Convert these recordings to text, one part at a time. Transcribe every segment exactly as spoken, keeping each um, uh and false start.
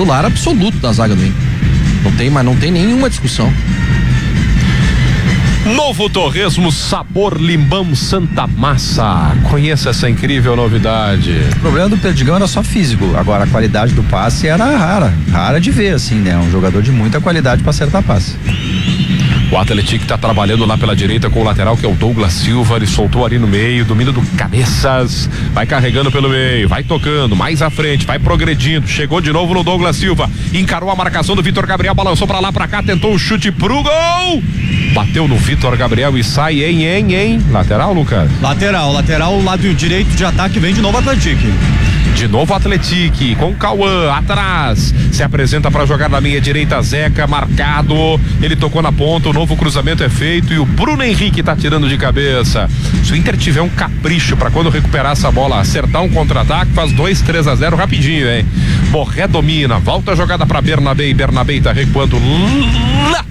titular absoluto da zaga do Inter. Não tem, mas não tem nenhuma discussão. Novo Torresmo Sabor Limão Santa Massa. Conheça essa incrível novidade. O problema do Perdigão era só físico. Agora a qualidade do passe era rara. Rara de ver, assim, né? Um jogador de muita qualidade para acertar passe. O Atlético tá trabalhando lá pela direita com o lateral, que é o Douglas Silva. Ele soltou ali no meio, domínio do Cabeças, vai carregando pelo meio, vai tocando mais à frente, vai progredindo, chegou de novo no Douglas Silva, encarou a marcação do Vitor Gabriel, balançou pra lá, pra cá, tentou o chute pro gol, bateu no Vitor Gabriel e sai em, em, em lateral, Lucas? Lateral, lateral, lado direito de ataque, vem de novo Atlético. De novo Atlético, com Cauã atrás, se apresenta para jogar na meia direita, Zeca marcado, ele tocou na ponta, o novo cruzamento é feito e o Bruno Henrique tá tirando de cabeça. Se o Inter tiver um capricho para quando recuperar essa bola, acertar um contra-ataque, faz dois, três a zero rapidinho, hein? Borré domina, volta a jogada para Bernabé e Bernabé tá recuando lá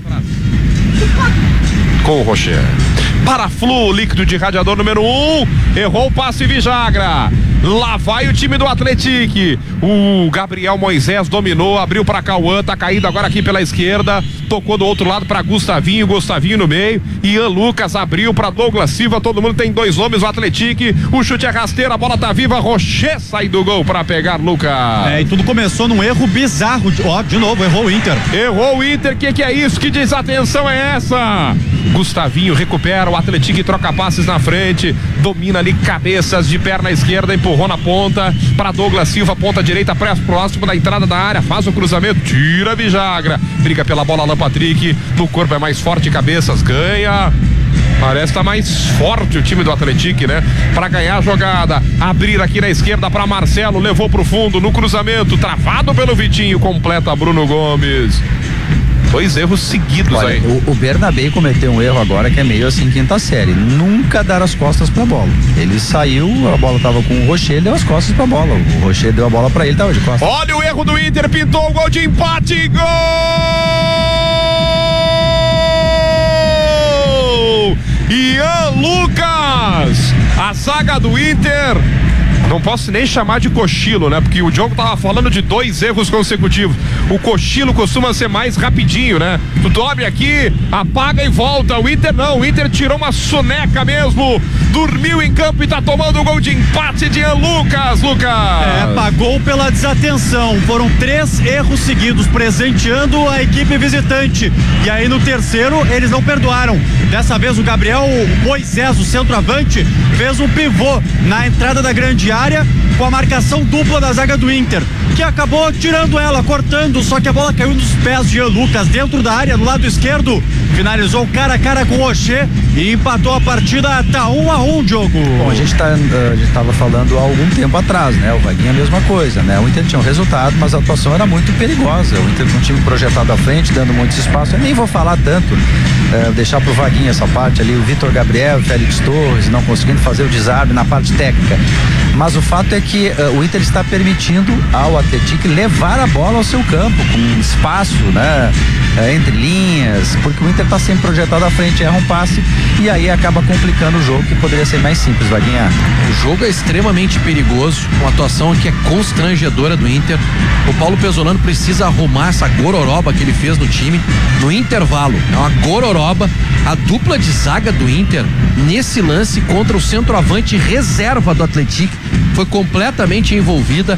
com o Rocher. Paraflu, líquido de radiador número um, errou o passe Vijagra. Lá vai o time do Atlético. O Gabriel Moisés dominou, abriu para Cauã, tá caído agora aqui pela esquerda, tocou do outro lado para Gustavinho, Gustavinho no meio, Ian Lucas abriu para Douglas Silva, todo mundo tem dois homens, o Atlético, o chute é rasteiro, a bola tá viva, Rocher sai do gol para pegar Lucas. É, e tudo começou num erro bizarro, ó, de novo, errou o Inter. Errou o Inter, que que é isso? Que desatenção é essa? Gustavinho recupera, o Atlético troca passes na frente, domina ali Cabeças de perna esquerda, empurrou na ponta para Douglas Silva, ponta direita, próximo da entrada da área, faz o cruzamento, tira Vijagra, briga pela bola Alan Patrick, no corpo é mais forte, Cabeças ganha. Parece tá mais forte o time do Atlético, né? Pra ganhar a jogada, abrir aqui na esquerda pra Marcelo, levou pro fundo, no cruzamento, travado pelo Vitinho, completa Bruno Gomes. Dois erros seguidos. Olha, aí. O, o Bernabé cometeu um erro agora que é meio assim quinta série. Nunca dar as costas pra bola. Ele saiu, a bola tava com o Rocher, ele deu as costas pra bola. O Rocher deu a bola pra ele, tava de costas. Olha o erro do Inter, pintou o gol de empate, gol! Ian Lucas! A zaga do Inter. Não posso nem chamar de cochilo, né? Porque o Diogo tava falando de dois erros consecutivos. O cochilo costuma ser mais rapidinho, né? Tu dorme aqui, apaga e volta. O Inter não, o Inter tirou uma soneca mesmo. Dormiu em campo e tá tomando o gol de empate de Ian Lucas, Lucas. É, pagou pela desatenção. Foram três erros seguidos, presenteando a equipe visitante. E aí no terceiro, eles não perdoaram. Dessa vez o Gabriel Moisés, o centroavante, fez um pivô na entrada da grande área com a marcação dupla da zaga do Inter, que acabou tirando ela, cortando, só que a bola caiu nos pés de Ian Lucas dentro da área, no lado esquerdo, finalizou cara a cara com o Rocher e empatou a partida, tá um a um, Diogo. Bom, a gente tá, a gente tava falando há algum tempo atrás, né? O Vaguinho a mesma coisa, né? O Inter tinha um resultado, mas a atuação era muito perigosa, o Inter com um time projetado à frente, dando muito espaço, eu nem vou falar tanto, é, deixar pro Vaguinho essa parte ali, o Vitor Gabriel, Félix Torres, não conseguindo fazer o desarme na parte técnica, mas o fato é que uh, o Inter está permitindo ao Atlético levar a bola ao seu campo, com espaço, né? Uh, entre linhas, porque o Inter está sempre projetado à frente, erra um passe e aí acaba complicando o jogo, que poderia ser mais simples, Vaguinha. O jogo é extremamente perigoso, uma atuação que é constrangedora do Inter. O Paulo Pesolano precisa arrumar essa gororoba que ele fez no time no intervalo. É uma gororoba. A dupla de zaga do Inter nesse lance contra o centroavante reserva do Atlético foi completamente envolvida.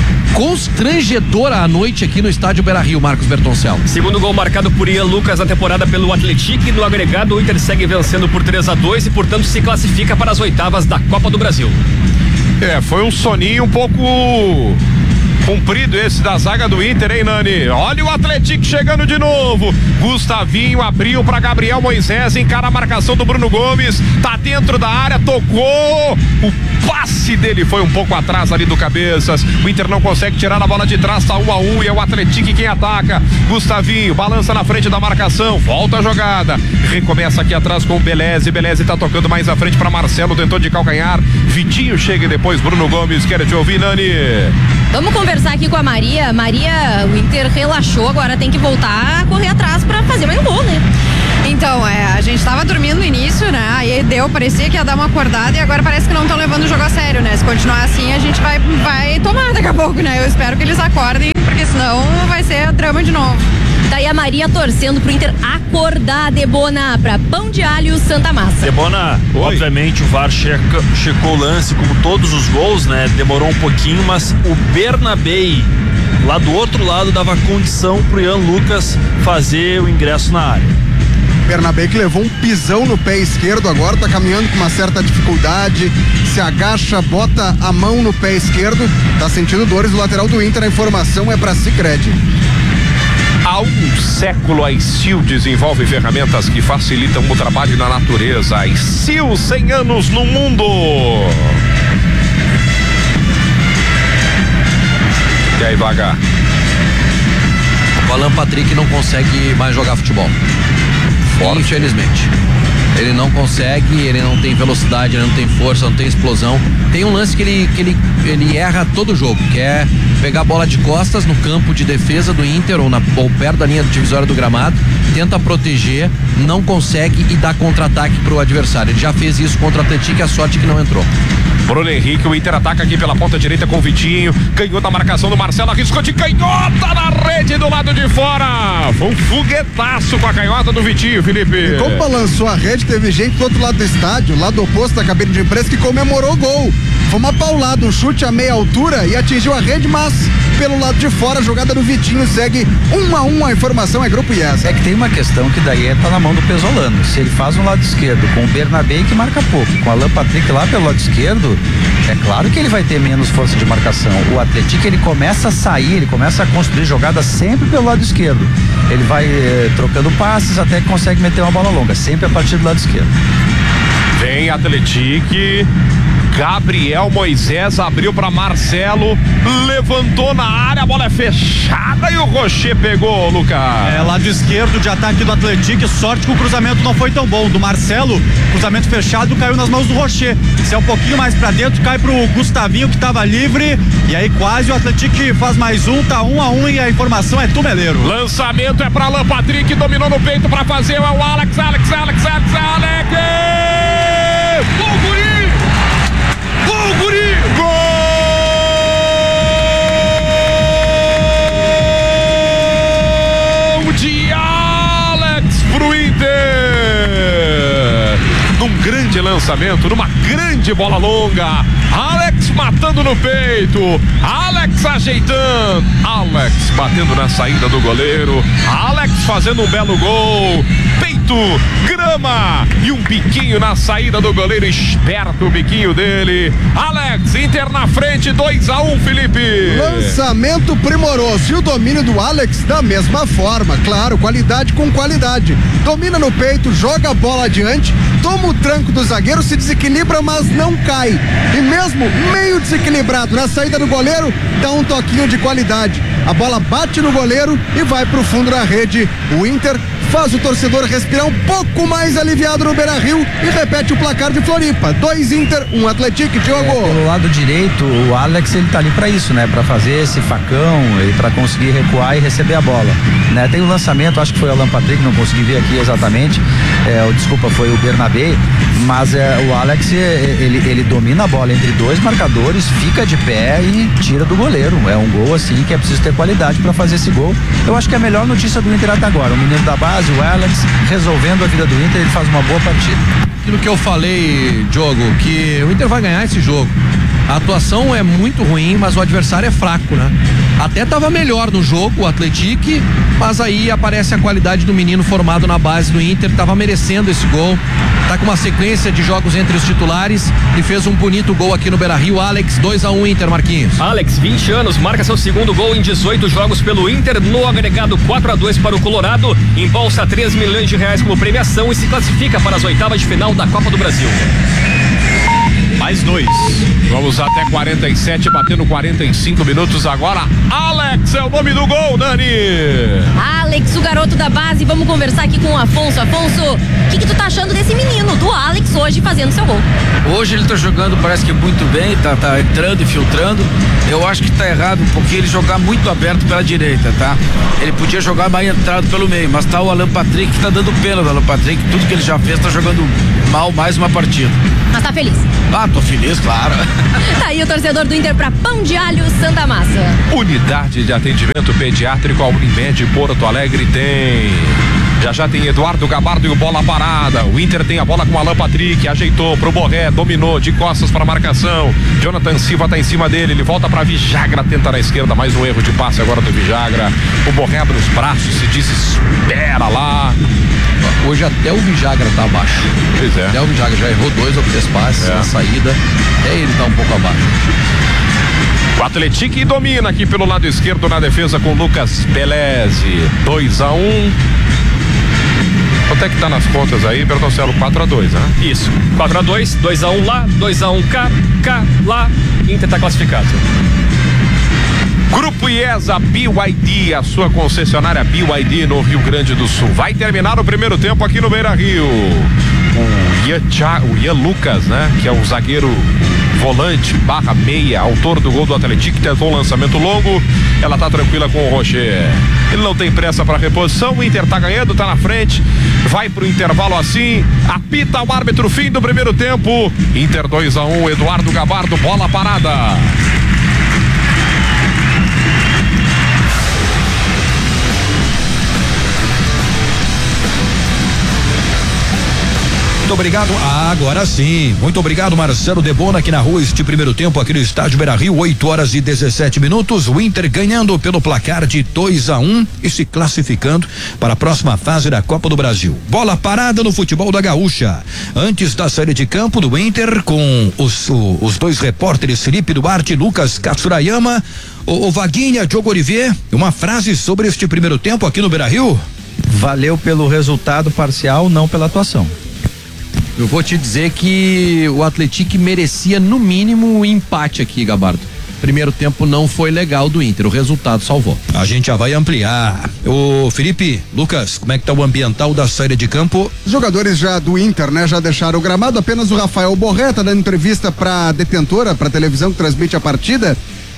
Constrangedora a noite aqui no estádio Beira-Rio, Marcos Bertoncello. Segundo gol marcado por Ian Lucas na temporada pelo Atlético, e no agregado o Inter segue vencendo por três a dois e portanto se classifica para as oitavas da Copa do Brasil. É, foi um soninho um pouco comprido esse da zaga do Inter, hein, Nani? Olha o Atlético chegando de novo. Gustavinho abriu para Gabriel Moisés, encara a marcação do Bruno Gomes, tá dentro da área, tocou. O passe dele foi um pouco atrás ali do Cabeças. O Inter não consegue tirar a bola de trás, tá um a um e é o Atlético quem ataca. Gustavinho balança na frente da marcação, volta a jogada, recomeça aqui atrás com o Beleze. Beleze tá tocando mais à frente para Marcelo, tentou de calcanhar. Vitinho chega e depois Bruno Gomes. Quero te ouvir, Nani. Vamos conversar aqui com a Maria. Maria, o Inter relaxou, agora tem que voltar a correr atrás pra fazer mais um gol, né? Então, é, a gente tava dormindo no início, né? Aí deu, parecia que ia dar uma acordada e agora parece que não estão levando o jogo a sério, né? Se continuar assim, a gente vai, vai tomar daqui a pouco, né? Eu espero que eles acordem, porque senão ser drama de novo. Daí a Maria torcendo pro Inter acordar, Debona, pra Pão de Alho Santa Massa. Debona, Oi. obviamente o V A R checa, checou o lance como todos os gols, né? Demorou um pouquinho, mas o Bernabei, lá do outro lado, dava condição pro Ian Lucas fazer o ingresso na área. Bernabé que levou um pisão no pé esquerdo agora, tá caminhando com uma certa dificuldade, se agacha, bota a mão no pé esquerdo, tá sentindo dores do lateral do Inter, a informação é pra Sicredi. Há um século a Steel desenvolve ferramentas que facilitam o trabalho na natureza. A Steel, cem anos no mundo. E aí, Vaga? O Alan Patrick não consegue mais jogar futebol. Forte. Infelizmente. Ele não consegue, ele não tem velocidade, ele não tem força, não tem explosão. Tem um lance que ele, que ele, ele erra todo jogo, que é pegar a bola de costas no campo de defesa do Inter ou, na, ou perto da linha divisória do gramado, tenta proteger, não consegue e dá contra-ataque pro adversário. Ele já fez isso contra o Atlético, a sorte que não entrou. Bruno Henrique, o Inter ataca aqui pela ponta direita com o Vitinho, ganhou da marcação do Marcelo, arriscou de canhota na rede do lado de fora. Foi um foguetaço com a canhota do Vitinho, Felipe. E como balançou a rede, teve gente do outro lado do estádio, lado oposto da cabine de imprensa, que comemorou o gol. Foi uma paulada, um chute a meia altura e atingiu a rede, mas pelo lado de fora, a jogada do Vitinho segue um a um, a informação é Grupo I E S. É que tem uma questão que daí é tá na mão do Pesolano. Se ele faz um lado esquerdo com o Bernabé, que marca pouco, com o Alan Patrick lá pelo lado esquerdo, é claro que ele vai ter menos força de marcação. O Atlético, ele começa a sair, ele começa a construir jogadas sempre pelo lado esquerdo. Ele vai eh, trocando passes até que consegue meter uma bola longa, sempre a partir do lado esquerdo. Vem Atlético, Gabriel Moisés abriu para Marcelo, levantou na área, a bola é fechada e o Rocher pegou, Lucas. É, lado esquerdo de ataque do Atlético, sorte que o cruzamento não foi tão bom. Do Marcelo, cruzamento fechado, caiu nas mãos do Rocher. Se é um pouquinho mais pra dentro, cai pro Gustavinho, que tava livre, e aí quase o Atlético faz mais um, tá um a um e a informação é Tumeleiro. Lançamento é pra Alan Patrick, dominou no peito pra fazer, é o Alex, Alex, Alex, Alex, Alex! Gol, guri! Gol, guri! Gol de Alex pro Inter! Num grande lançamento, numa grande bola longa, Alex matando no peito, Alex ajeitando, Alex batendo na saída do goleiro, Alex fazendo um belo gol, peito, grama e um biquinho na saída do goleiro, esperto o biquinho dele. Alex, Inter na frente, dois a um, Felipe. Lançamento primoroso e o domínio do Alex da mesma forma, claro, qualidade com qualidade. Domina no peito, joga a bola adiante, toma o tranco do zagueiro, se desequilibra, mas não cai. E mesmo meio desequilibrado na saída do goleiro, dá um toquinho de qualidade. A bola bate no goleiro e vai pro fundo da rede. O Inter faz o torcedor respirar um pouco mais aliviado no Beira-Rio e repete o placar de Floripa. Dois Inter, um Atlético, Diogo. É, pelo lado direito, o Alex, ele tá ali pra isso, né? Pra fazer esse facão e pra conseguir recuar e receber a bola, né? Tem o lançamento, acho que foi o Alan Patrick, não consegui ver aqui exatamente, é, o, desculpa, foi o Bernabé, mas é, o Alex, ele, ele domina a bola entre dois marcadores, fica de pé e tira do goleiro. É um gol assim que é preciso ter qualidade pra fazer esse gol. Eu acho que é a melhor notícia do Inter até agora, o menino da base, o Alex, resolvendo a vida do Inter, ele faz uma boa partida. Aquilo que eu falei, Diogo, que o Inter vai ganhar esse jogo. A atuação é muito ruim, mas o adversário é fraco, né? Até tava melhor no jogo, o Atlético, mas aí aparece a qualidade do menino formado na base do Inter, tava merecendo esse gol, tá com uma sequência de jogos entre os titulares e fez um bonito gol aqui no Beira-Rio. Alex, dois a um Inter, Marquinhos. Alex, vinte anos, marca seu segundo gol em dezoito jogos pelo Inter, no agregado quatro a dois para o Colorado, embolsa três milhões de reais como premiação e se classifica para as oitavas de final da Copa do Brasil. Mais dois. Vamos até quarenta e sete, batendo quarenta e cinco minutos agora. Alex é o nome do gol, Dani. Alex Alex, o garoto da base. Vamos conversar aqui com o Afonso. Afonso, o que, que tu tá achando desse menino, do Alex, hoje fazendo seu gol? Hoje ele tá jogando, parece que muito bem, tá, tá entrando e filtrando. Eu acho que tá errado um pouquinho ele jogar muito aberto pela direita, tá? Ele podia jogar mais entrado pelo meio, mas tá o Alan Patrick que tá dando pena do Alan Patrick. Tudo que ele já fez tá jogando mal mais uma partida. Mas tá feliz? Ah, tô feliz, claro. Tá aí o torcedor do Inter pra Pão de Alho Santa Massa. Unidade de atendimento pediátrico, a Unimed Porto Alegre tem. Já já tem Eduardo Gabardo e o bola parada. O Inter tem a bola com o Alan Patrick, ajeitou pro Borré, dominou de costas para marcação. Jonathan Silva tá em cima dele, ele volta para Vijagra, tenta na esquerda, mais um erro de passe agora do Vijagra. O Borré abre os braços, se desespera lá. Hoje até o Vijagra tá abaixo. Pois é. Até o Vijagra já errou dois ou três passes é. na saída. Até ele tá um pouco abaixo. O Atlético domina aqui pelo lado esquerdo na defesa com Lucas Beleze. dois a um. Quanto é que tá nas contas aí, Bertoncello? quatro a dois, né? Isso. quatro a dois, dois a um lá, dois a um cá, cá, lá. Inter tá classificado. Grupo IESA B Y D, a sua concessionária B Y D no Rio Grande do Sul. Vai terminar o primeiro tempo aqui no Beira-Rio. O Ian, o Ian Lucas, né? Que é o zagueiro volante, barra meia, autor do gol do Atlético, tentou um lançamento longo. Ela tá tranquila com o Rocher. Ele não tem pressa para reposição. O Inter tá ganhando, tá na frente. Vai pro intervalo assim. Apita o árbitro, fim do primeiro tempo. Inter dois a um, Eduardo Gabardo, bola parada. Muito obrigado. Ah, agora sim. Muito obrigado, Marcelo Debona, aqui na rua. Este primeiro tempo aqui no estádio Beira-Rio, oito horas e dezessete minutos. O Inter ganhando pelo placar de dois a um e se classificando para a próxima fase da Copa do Brasil. Bola parada no futebol da Gaúcha. Antes da saída de campo do Inter, com os, o, os dois repórteres Felipe Duarte e Lucas Katsurayama, o, o Vaguinha, Diogo Olivier, uma frase sobre este primeiro tempo aqui no Beira-Rio. Valeu pelo resultado parcial, não pela atuação. Eu vou te dizer que o Atlético merecia no mínimo um empate aqui, Gabardo. Primeiro tempo não foi legal do Inter, o resultado salvou. A gente já vai ampliar. Ô Felipe, Lucas, como é que tá o ambiental da saída de campo? Os jogadores já do Inter, né, já deixaram o gramado, apenas o Rafael Borré tá dando entrevista pra detentora, pra televisão que transmite a partida.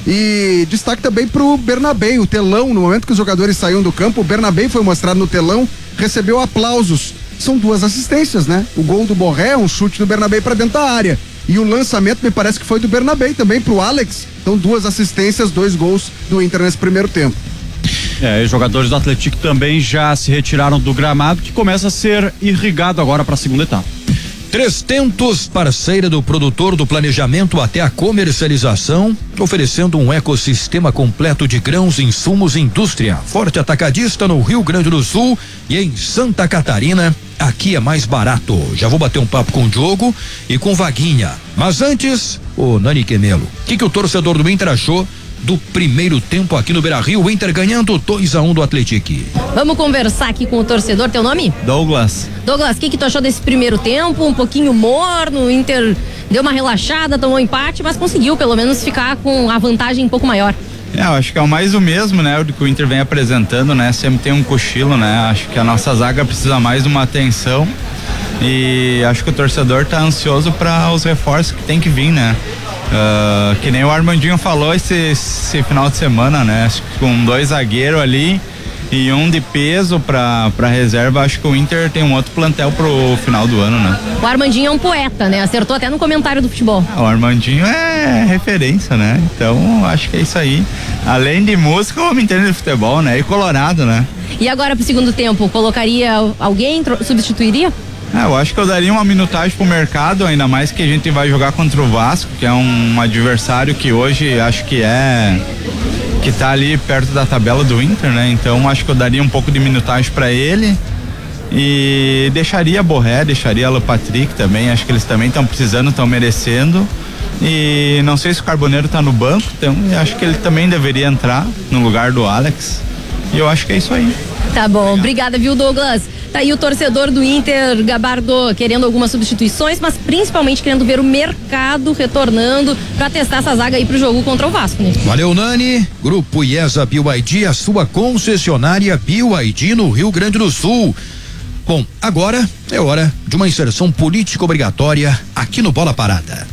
E destaque também pro Bernabé, o telão, no momento que os jogadores saíam do campo, o Bernabé foi mostrado no telão, recebeu aplausos. São duas assistências, né? O gol do Borré, um chute do Bernabé para dentro da área. E o lançamento me parece que foi do Bernabé também pro Alex. Então duas assistências, dois gols do Inter nesse primeiro tempo. É, os jogadores do Atlético também já se retiraram do gramado, que começa a ser irrigado agora para a segunda etapa. Três Tentos, parceira do produtor do planejamento até a comercialização, oferecendo um ecossistema completo de grãos, insumos e indústria. Forte atacadista no Rio Grande do Sul e em Santa Catarina. Aqui é mais barato. Já vou bater um papo com o Diogo e com Vaguinha. Mas antes, o Nani Quemelo. O que, que o torcedor do Inter achou do primeiro tempo aqui no Beira-Rio? O Inter ganhando dois a um do Atlético. Vamos conversar aqui com o torcedor. Teu nome? Douglas. Douglas, o que, que tu achou desse primeiro tempo? Um pouquinho morno, o Inter deu uma relaxada, tomou um empate, mas conseguiu pelo menos ficar com a vantagem um pouco maior. É, eu acho que é o mais o mesmo, né? O que o Inter vem apresentando, né? Sempre tem um cochilo, né? Acho que a nossa zaga precisa mais de uma atenção e acho que o torcedor tá ansioso para os reforços que tem que vir, né? Uh, que nem o Armandinho falou esse, esse final de semana, né? Acho que com dois zagueiros ali e um de peso pra, pra reserva, acho que o Inter tem um outro plantel pro final do ano, né? O Armandinho é um poeta, né? Acertou até no comentário do futebol. Ah, o Armandinho é referência, né? Então, acho que é isso aí. Além de música, o homem entende de futebol, né? E colorado, né? E agora pro segundo tempo, colocaria alguém, substituiria? Ah, eu acho que eu daria uma minutagem pro mercado, ainda mais que a gente vai jogar contra o Vasco, que é um adversário que hoje acho que é que tá ali perto da tabela do Inter, né? Então acho que eu daria um pouco de minutagem para ele e deixaria Borré, deixaria o Patrick também, acho que eles também estão precisando, estão merecendo. E não sei se o Carboneiro tá no banco, então acho que ele também deveria entrar no lugar do Alex. E eu acho que é isso aí. Tá bom, obrigada, viu, Douglas? Tá aí o torcedor do Inter, Gabardo, querendo algumas substituições, mas principalmente querendo ver o mercado retornando pra testar essa zaga aí pro jogo contra o Vasco, né? Valeu, Nani. Grupo IESA B Y D, a sua concessionária B Y D no Rio Grande do Sul. Bom, agora é hora de uma inserção política obrigatória aqui no Bola Parada.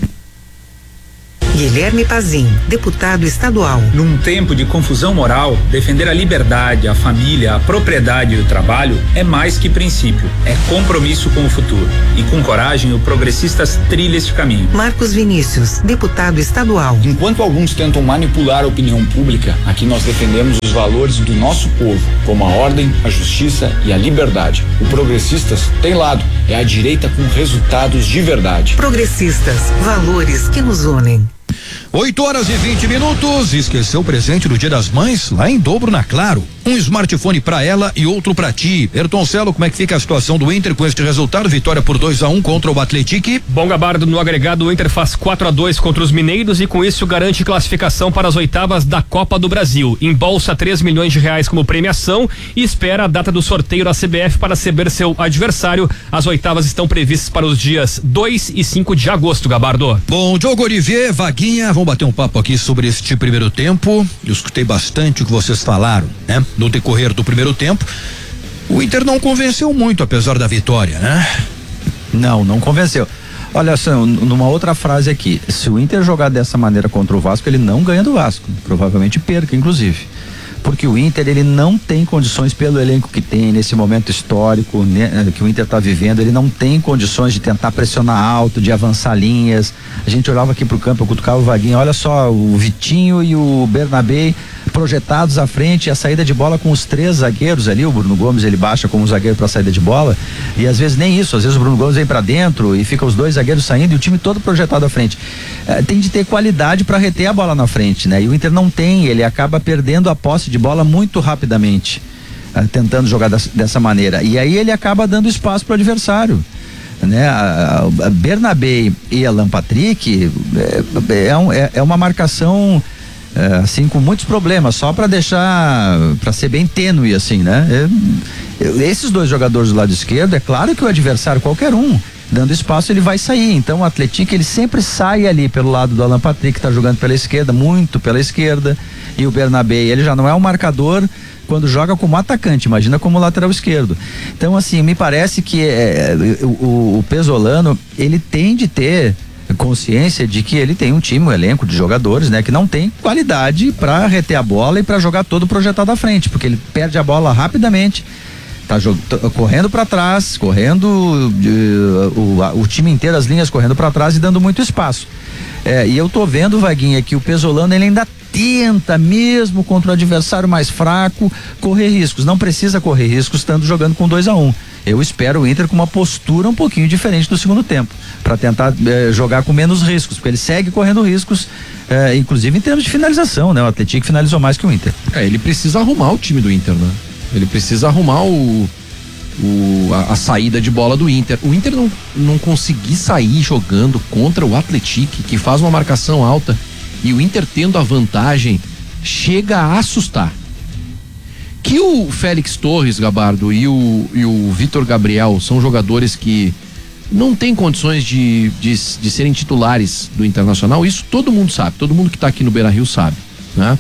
Guilherme Pazin, deputado estadual. Num tempo de confusão moral, defender a liberdade, a família, a propriedade e o trabalho é mais que princípio, é compromisso com o futuro. E com coragem, o Progressistas trilha este caminho. Marcos Vinícius, deputado estadual. Enquanto alguns tentam manipular a opinião pública, aqui nós defendemos os valores do nosso povo, como a ordem, a justiça e a liberdade. O Progressistas tem lado, é a direita com resultados de verdade. Progressistas, valores que nos unem. oito horas e vinte minutos. Esqueceu o presente do Dia das Mães? Lá em dobro na Claro. Um smartphone pra ela e outro pra ti. Bertoncelo, como é que fica a situação do Inter com este resultado? Vitória por dois a um contra o Atlético. Bom, Gabardo, no agregado o Inter faz quatro a dois contra os mineiros e com isso garante classificação para as oitavas da Copa do Brasil. Embolsa três milhões de reais como premiação e espera a data do sorteio da C B F para saber seu adversário. As oitavas estão previstas para os dias dois e cinco de agosto, Gabardo. Bom, Diogo Olivier, Vaguinha, vamos bater um papo aqui sobre este primeiro tempo. Eu escutei bastante o que vocês falaram, né? No decorrer do primeiro tempo, o Inter não convenceu muito, apesar da vitória, né? Não, não convenceu. Olha só, numa outra frase aqui, se o Inter jogar dessa maneira contra o Vasco, ele não ganha do Vasco, provavelmente perca, inclusive. Porque o Inter, ele não tem condições, pelo elenco que tem nesse momento histórico, né, que o Inter está vivendo, ele não tem condições de tentar pressionar alto, de avançar linhas. A gente olhava aqui pro campo, eu cutucava o Vaguinho, olha só, o Vitinho e o Bernabé projetados à frente, a saída de bola com os três zagueiros ali, o Bruno Gomes ele baixa como zagueiro para saída de bola, e às vezes nem isso, às vezes o Bruno Gomes vem para dentro e fica os dois zagueiros saindo e o time todo projetado à frente. É, tem de ter qualidade para reter a bola na frente, né? E o Inter não tem, ele acaba perdendo a posse de bola muito rapidamente, é, tentando jogar das, dessa maneira, e aí ele acaba dando espaço para o adversário, né? A, a, a Bernabé e Alan Patrick é, é, um, é, é uma marcação É, assim, com muitos problemas, só para deixar, para ser bem tênue, assim, né? É, esses dois jogadores do lado esquerdo, é claro que o adversário, qualquer um, dando espaço, ele vai sair. Então o Atlético, ele sempre sai ali pelo lado do Alan Patrick, que tá jogando pela esquerda, muito pela esquerda, e o Bernabé, ele já não é um marcador quando joga como atacante, imagina como lateral esquerdo. Então, assim, me parece que é, o, o Pesolano, ele tem de ter consciência de que ele tem um time, um elenco de jogadores, né, que não tem qualidade para reter a bola e para jogar todo projetado à frente, porque ele perde a bola rapidamente, tá, tá correndo para trás, correndo uh, o, a, o time inteiro, as linhas correndo para trás e dando muito espaço. É, e eu tô vendo, Vaguinha, que o Pesolano ele ainda tenta, mesmo contra o adversário mais fraco, correr riscos. Não precisa correr riscos estando jogando com dois a um. Eu espero o Inter com uma postura um pouquinho diferente do segundo tempo, para tentar eh, jogar com menos riscos, porque ele segue correndo riscos, eh, inclusive em termos de finalização, né? O Atlético finalizou mais que o Inter. É, ele precisa arrumar o time do Inter, né? Ele precisa arrumar o, o a, a saída de bola do Inter. O Inter não, não conseguir sair jogando contra o Atlético, que faz uma marcação alta, e o Inter tendo a vantagem, chega a assustar. Que o Félix Torres, Gabardo, e o, e o Vitor Gabriel são jogadores que não têm condições de, de, de serem titulares do Internacional, isso todo mundo sabe, todo mundo que tá aqui no Beira-Rio sabe, né?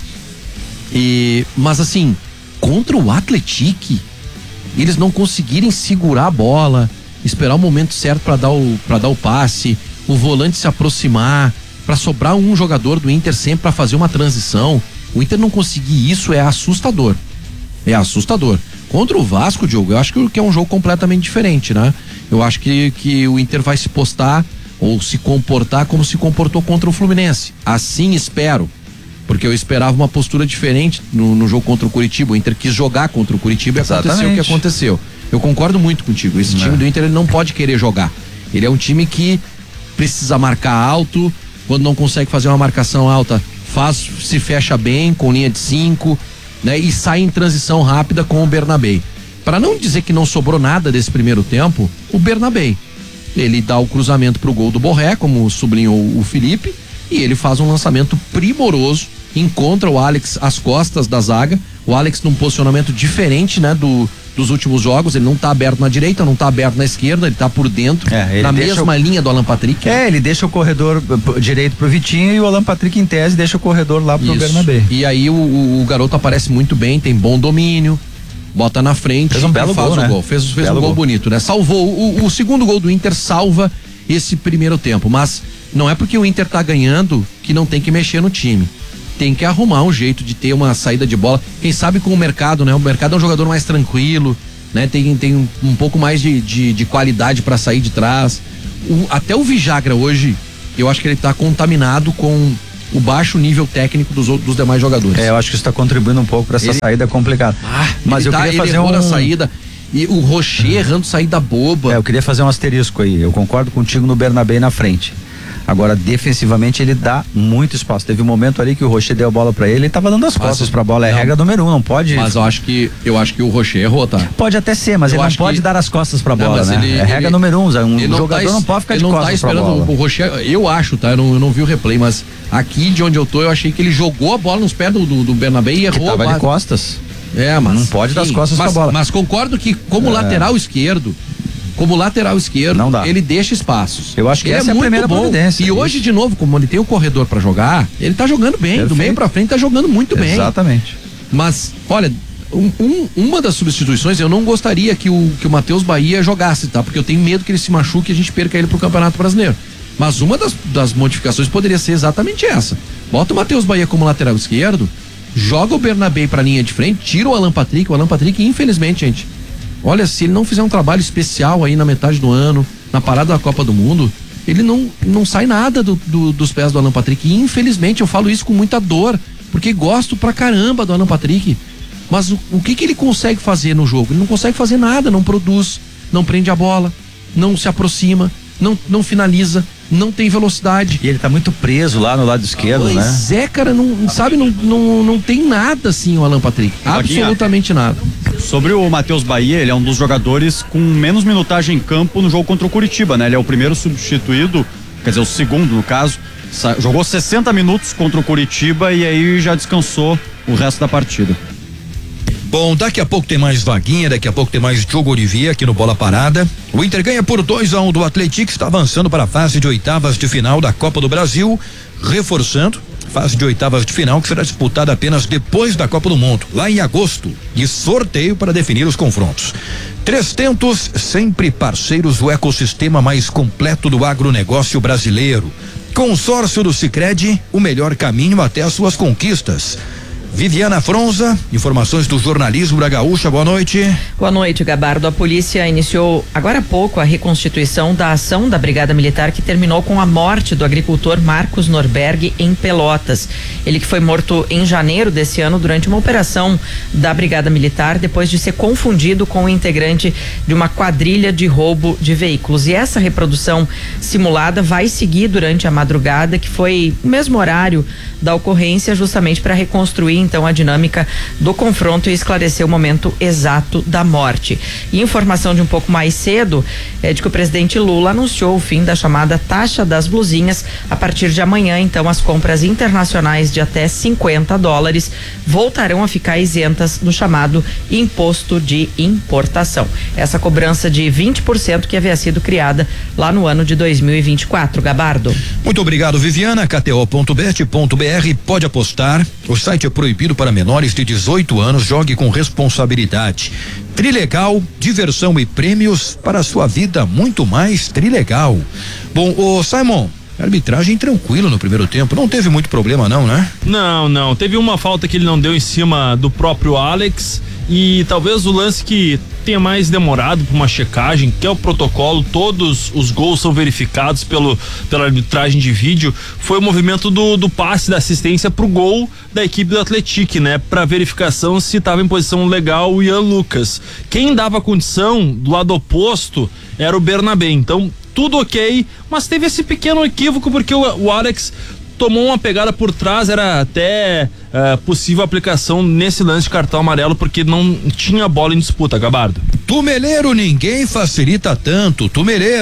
E, mas assim, contra o Atlético, eles não conseguirem segurar a bola, esperar o momento certo para dar o, para dar o passe, o volante se aproximar, para sobrar um jogador do Inter sempre para fazer uma transição. O Inter não conseguir isso é assustador. É assustador. Contra o Vasco, Diogo, eu acho que é um jogo completamente diferente, né? Eu acho que, que o Inter vai se postar ou se comportar como se comportou contra o Fluminense. Assim espero, porque eu esperava uma postura diferente no, no jogo contra o Curitiba. O Inter quis jogar contra o Curitiba e aconteceu o que aconteceu. Eu concordo muito contigo. Esse time do Inter, ele não pode querer jogar. Ele é um time que precisa marcar alto. Quando não consegue fazer uma marcação alta, faz, se fecha bem com linha de cinco, né? E sai em transição rápida com o Bernabé. Para não dizer que não sobrou nada desse primeiro tempo, o Bernabé, ele dá o cruzamento pro gol do Borré, como sublinhou o Felipe, e ele faz um lançamento primoroso encontra o Alex às costas da zaga, o Alex num posicionamento diferente, né, do dos últimos jogos, ele não tá aberto na direita, não tá aberto na esquerda, ele tá por dentro, é, na mesma o... linha do Alan Patrick. É, ele deixa o corredor direito pro Vitinho e o Alan Patrick em tese deixa o corredor lá pro Bernabé. E aí o, o, o garoto aparece muito bem, tem bom domínio, bota na frente, fez um belo faz gol, o né? gol, fez, fez um gol, gol bonito, né? Salvou, o, o segundo gol do Inter salva esse primeiro tempo, mas não é porque o Inter tá ganhando que não tem que mexer no time. Tem que arrumar um jeito de ter uma saída de bola, quem sabe com o mercado, né? O mercado é um jogador mais tranquilo, né? Tem, tem um, um pouco mais de, de, de qualidade para sair de trás. O, até o Vijagra hoje, eu acho que ele tá contaminado com o baixo nível técnico dos, dos demais jogadores. É, eu acho que isso tá contribuindo um pouco para essa ele... saída complicada. Ah, mas eu tá, queria fazer ele um... na saída. E o Rocher errando saída boba. É, eu queria fazer um asterisco aí. Eu concordo contigo no Bernabé na frente. Agora, defensivamente, ele dá muito espaço. Teve um momento ali que o Rocher deu a bola pra ele, ele tava dando as mas, costas pra bola. É não, regra número um, não pode. Mas eu acho que eu acho que o Rocher errou, tá? Pode até ser, mas eu ele não pode que... dar as costas pra bola, não, né? Ele, é regra ele, número um. Um jogador não, tá, não pode ficar de costas. Ele não tá esperando pra bola. O Rocher, eu acho, tá? Eu não, eu não vi o replay, mas aqui de onde eu tô, eu achei que ele jogou a bola nos pés do, do, do Bernabé e errou. Que tava de costas. É, mas. Não pode sim, dar as costas mas, pra bola. Mas concordo que, como é. lateral esquerdo. Como lateral esquerdo, não dá. Ele deixa espaços. Eu acho que ele essa é, é a primeira bom. providência. E isso. hoje, de novo, como ele tem o corredor pra jogar, ele tá jogando bem. Perfeito. Do meio pra frente tá jogando muito bem. Exatamente. Mas, olha, um, um, uma das substituições, eu não gostaria que o, que o Matheus Bahia jogasse, tá? Porque eu tenho medo que ele se machuque e a gente perca ele pro Campeonato Brasileiro. Mas uma das, das modificações poderia ser exatamente essa. Bota o Matheus Bahia como lateral esquerdo, joga o Bernabé pra linha de frente, tira o Alan Patrick. O Alan Patrick, infelizmente, gente, olha, se ele não fizer um trabalho especial aí na metade do ano, na parada da Copa do Mundo, ele não, não sai nada do, do, dos pés do Alan Patrick. E, infelizmente, eu falo isso com muita dor, porque gosto pra caramba do Alan Patrick. Mas o, o que que ele consegue fazer no jogo? Ele não consegue fazer nada, não produz, não prende a bola, não se aproxima, não, não finaliza, não tem velocidade. E ele tá muito preso lá no lado esquerdo, pois né? Pois é, cara, não, sabe, não, não, não tem nada assim o Alan Patrick. Absolutamente nada. Sobre o Matheus Bahia, ele é um dos jogadores com menos minutagem em campo no jogo contra o Curitiba, né? Ele é o primeiro substituído, quer dizer, o segundo no caso, jogou sessenta minutos contra o Curitiba e aí já descansou o resto da partida. Bom, daqui a pouco tem mais vaguinha, daqui a pouco tem mais jogo Olivier aqui no Bola Parada. O Inter ganha por dois a um do Atlético, está avançando para a fase de oitavas de final da Copa do Brasil, reforçando fase de oitavas de final que será disputada apenas depois da Copa do Mundo, lá em agosto, e sorteio para definir os confrontos. Três Tentos, sempre parceiros do ecossistema mais completo do agronegócio brasileiro. Consórcio do Sicredi, o melhor caminho até as suas conquistas. Viviana Fronza, informações do jornalismo da Gaúcha, boa noite. Boa noite, Gabardo. A polícia iniciou agora há pouco a reconstituição da ação da Brigada Militar que terminou com a morte do agricultor Marcos Norberg em Pelotas. Ele que foi morto em janeiro desse ano durante uma operação da Brigada Militar depois de ser confundido com um integrante de uma quadrilha de roubo de veículos. E essa reprodução simulada vai seguir durante a madrugada, que foi o mesmo horário da ocorrência, justamente para reconstruir então a dinâmica do confronto e esclarecer o momento exato da morte. E informação de um pouco mais cedo é de que o presidente Lula anunciou o fim da chamada taxa das blusinhas. A partir de amanhã, então, as compras internacionais de até cinquenta dólares voltarão a ficar isentas do chamado imposto de importação. Essa cobrança de vinte por cento que havia sido criada lá no ano de dois mil e vinte e quatro. Gabardo. Muito obrigado, Viviana. K T O ponto bet ponto B R, pode apostar. O site é proibido para menores de dezoito anos. Jogue com responsabilidade. Trilegal, diversão e prêmios para a sua vida muito mais Trilegal. Bom, ô Simon, arbitragem tranquilo no primeiro tempo, não teve muito problema não, né? Não, não, teve uma falta que ele não deu em cima do próprio Alex e talvez o lance que tenha mais demorado por uma checagem, que é o protocolo, todos os gols são verificados pelo, pela arbitragem de vídeo, foi o movimento do, do passe da assistência pro gol da equipe do Atlético, né? Pra verificação se estava em posição legal o Ian Lucas. Quem dava condição do lado oposto era o Bernabé, então tudo ok, mas teve esse pequeno equívoco porque o, o Alex tomou uma pegada por trás, era até uh, possível aplicação nesse lance de cartão amarelo porque não tinha bola em disputa, Gabardo. Tumeleiro, ninguém facilita tanto. Tumeleiro,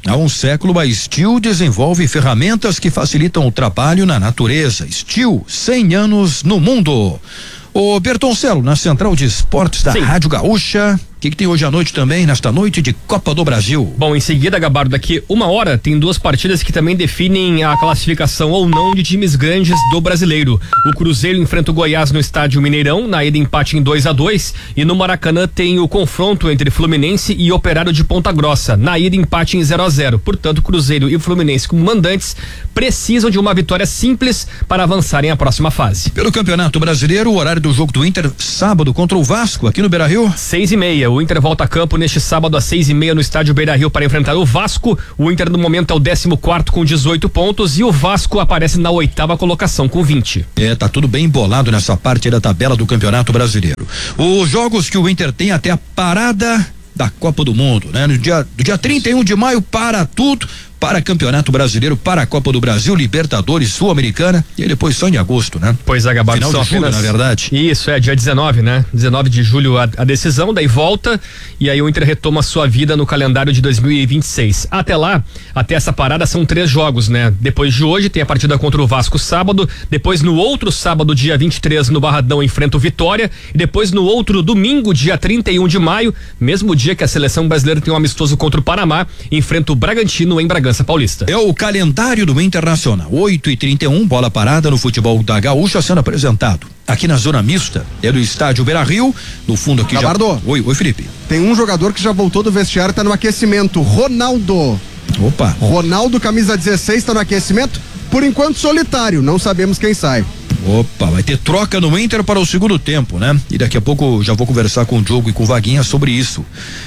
Há um século, a Steel desenvolve ferramentas que facilitam o trabalho na natureza. Steel, cem anos no mundo. Ô Bertoncello, na Central de Esportes da Sim. Rádio Gaúcha, o que, que tem hoje à noite também, nesta noite de Copa do Brasil? Bom, em seguida, Gabardo, daqui uma hora tem duas partidas que também definem a classificação ou não de times grandes do brasileiro. O Cruzeiro enfrenta o Goiás no estádio Mineirão, na ida empate em dois a dois, e no Maracanã tem o confronto entre Fluminense e Operário de Ponta Grossa, na ida empate em zero a zero. Portanto, o Cruzeiro e o Fluminense como mandantes precisam de uma vitória simples para avançarem à próxima fase. Pelo Campeonato Brasileiro, o horário do jogo do Inter sábado contra o Vasco aqui no Beira-Rio. Seis e meia. O Inter volta a campo neste sábado às seis e meia no estádio Beira-Rio para enfrentar o Vasco. O Inter no momento é o décimo quarto com dezoito pontos e o Vasco aparece na oitava colocação com vinte. É, tá tudo bem embolado nessa parte aí da tabela do Campeonato Brasileiro. Os jogos que o Inter tem até a parada da Copa do Mundo, né? No dia, do dia trinta e um de maio para tudo, para Campeonato Brasileiro, para a Copa do Brasil, Libertadores, Sul-Americana e depois só em agosto, né? Pois é, Gabardo, final de julho, apenas... na verdade. Isso, é dia dezenove, né? dezenove de julho a, a decisão, daí volta e aí o Inter retoma sua vida no calendário de dois mil e vinte e seis. Até lá, até essa parada são três jogos, né? Depois de hoje tem a partida contra o Vasco sábado, depois no outro sábado, dia vinte e três, no Barradão enfrenta o Vitória e depois no outro domingo, dia trinta e um de maio, mesmo dia que a seleção brasileira tem um amistoso contra o Panamá, enfrenta o Bragantino em Bragança Paulista. É o calendário do Internacional. oito e trinta e um, bola parada no futebol da Gaúcha sendo apresentado. Aqui na zona mista, é do estádio Beira-Rio, no fundo aqui Gabardo. já. Oi, oi, Felipe. Tem um jogador que já voltou do vestiário, tá no aquecimento, Ronaldo. Opa. Ronaldo, camisa dezesseis, tá no aquecimento, por enquanto solitário, não sabemos quem sai. Opa, vai ter troca no Inter para o segundo tempo, né? E daqui a pouco já vou conversar com o Diogo e com o Vaguinha sobre isso.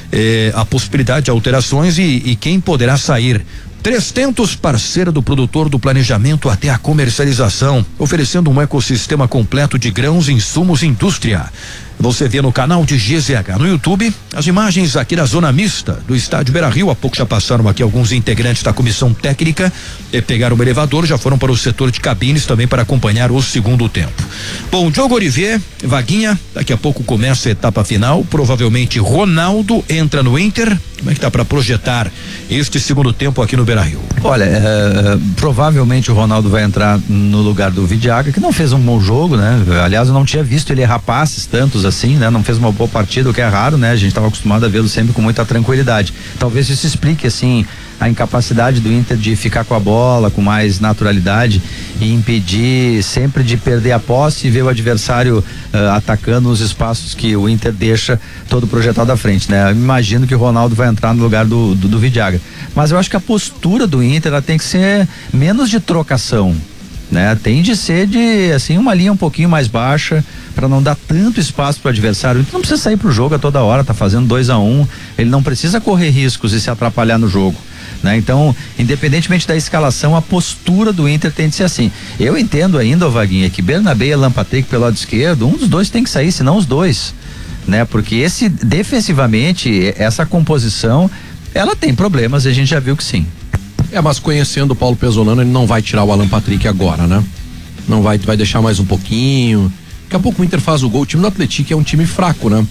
É, a possibilidade de alterações e, e quem poderá sair. Três Tentos, parceira do produtor do planejamento até a comercialização, oferecendo um ecossistema completo de grãos, insumos e indústria. Você vê no canal de G Z H no YouTube as imagens aqui da zona mista do estádio Beira-Rio. Há pouco já passaram aqui alguns integrantes da comissão técnica, e pegaram o elevador, já foram para o setor de cabines também para acompanhar o segundo tempo. Bom, Diogo Olivier, Vaguinha, daqui a pouco começa a etapa final, provavelmente Ronaldo entra no Inter. Como é que tá para projetar este segundo tempo aqui no Beira-Rio? Olha, é, provavelmente o Ronaldo vai entrar no lugar do Vidiaga, que não fez um bom jogo, né? Aliás, eu não tinha visto ele errar passes tantos assim, né? Não fez uma boa partida, o que é raro, né? A gente estava acostumado a vê-lo sempre com muita tranquilidade. Talvez isso explique, assim, a incapacidade do Inter de ficar com a bola com mais naturalidade e impedir sempre de perder a posse e ver o adversário uh, atacando os espaços que o Inter deixa todo projetado à frente, né? Eu imagino que o Ronaldo vai entrar no lugar do, do, do Vidiaga. Mas eu acho que a postura do Inter ela tem que ser menos de trocação, né? Tem de ser de, assim, uma linha um pouquinho mais baixa para não dar tanto espaço para o adversário. Ele não precisa sair pro jogo a toda hora, tá fazendo dois a um, ele não precisa correr riscos e se atrapalhar no jogo, né? Então, independentemente da escalação, a postura do Inter tem de ser assim. Eu entendo ainda, ô Vaguinha, que Bernabé e Alan Patrick pelo lado esquerdo, um dos dois tem que sair, senão os dois, né? Porque esse, defensivamente, essa composição, ela tem problemas e a gente já viu que sim. É, mas conhecendo o Paulo Pesolano, ele não vai tirar o Alan Patrick agora, né? Não vai, vai deixar mais um pouquinho. Daqui a pouco o Inter faz o gol. O time do Atlético é um time fraco, né?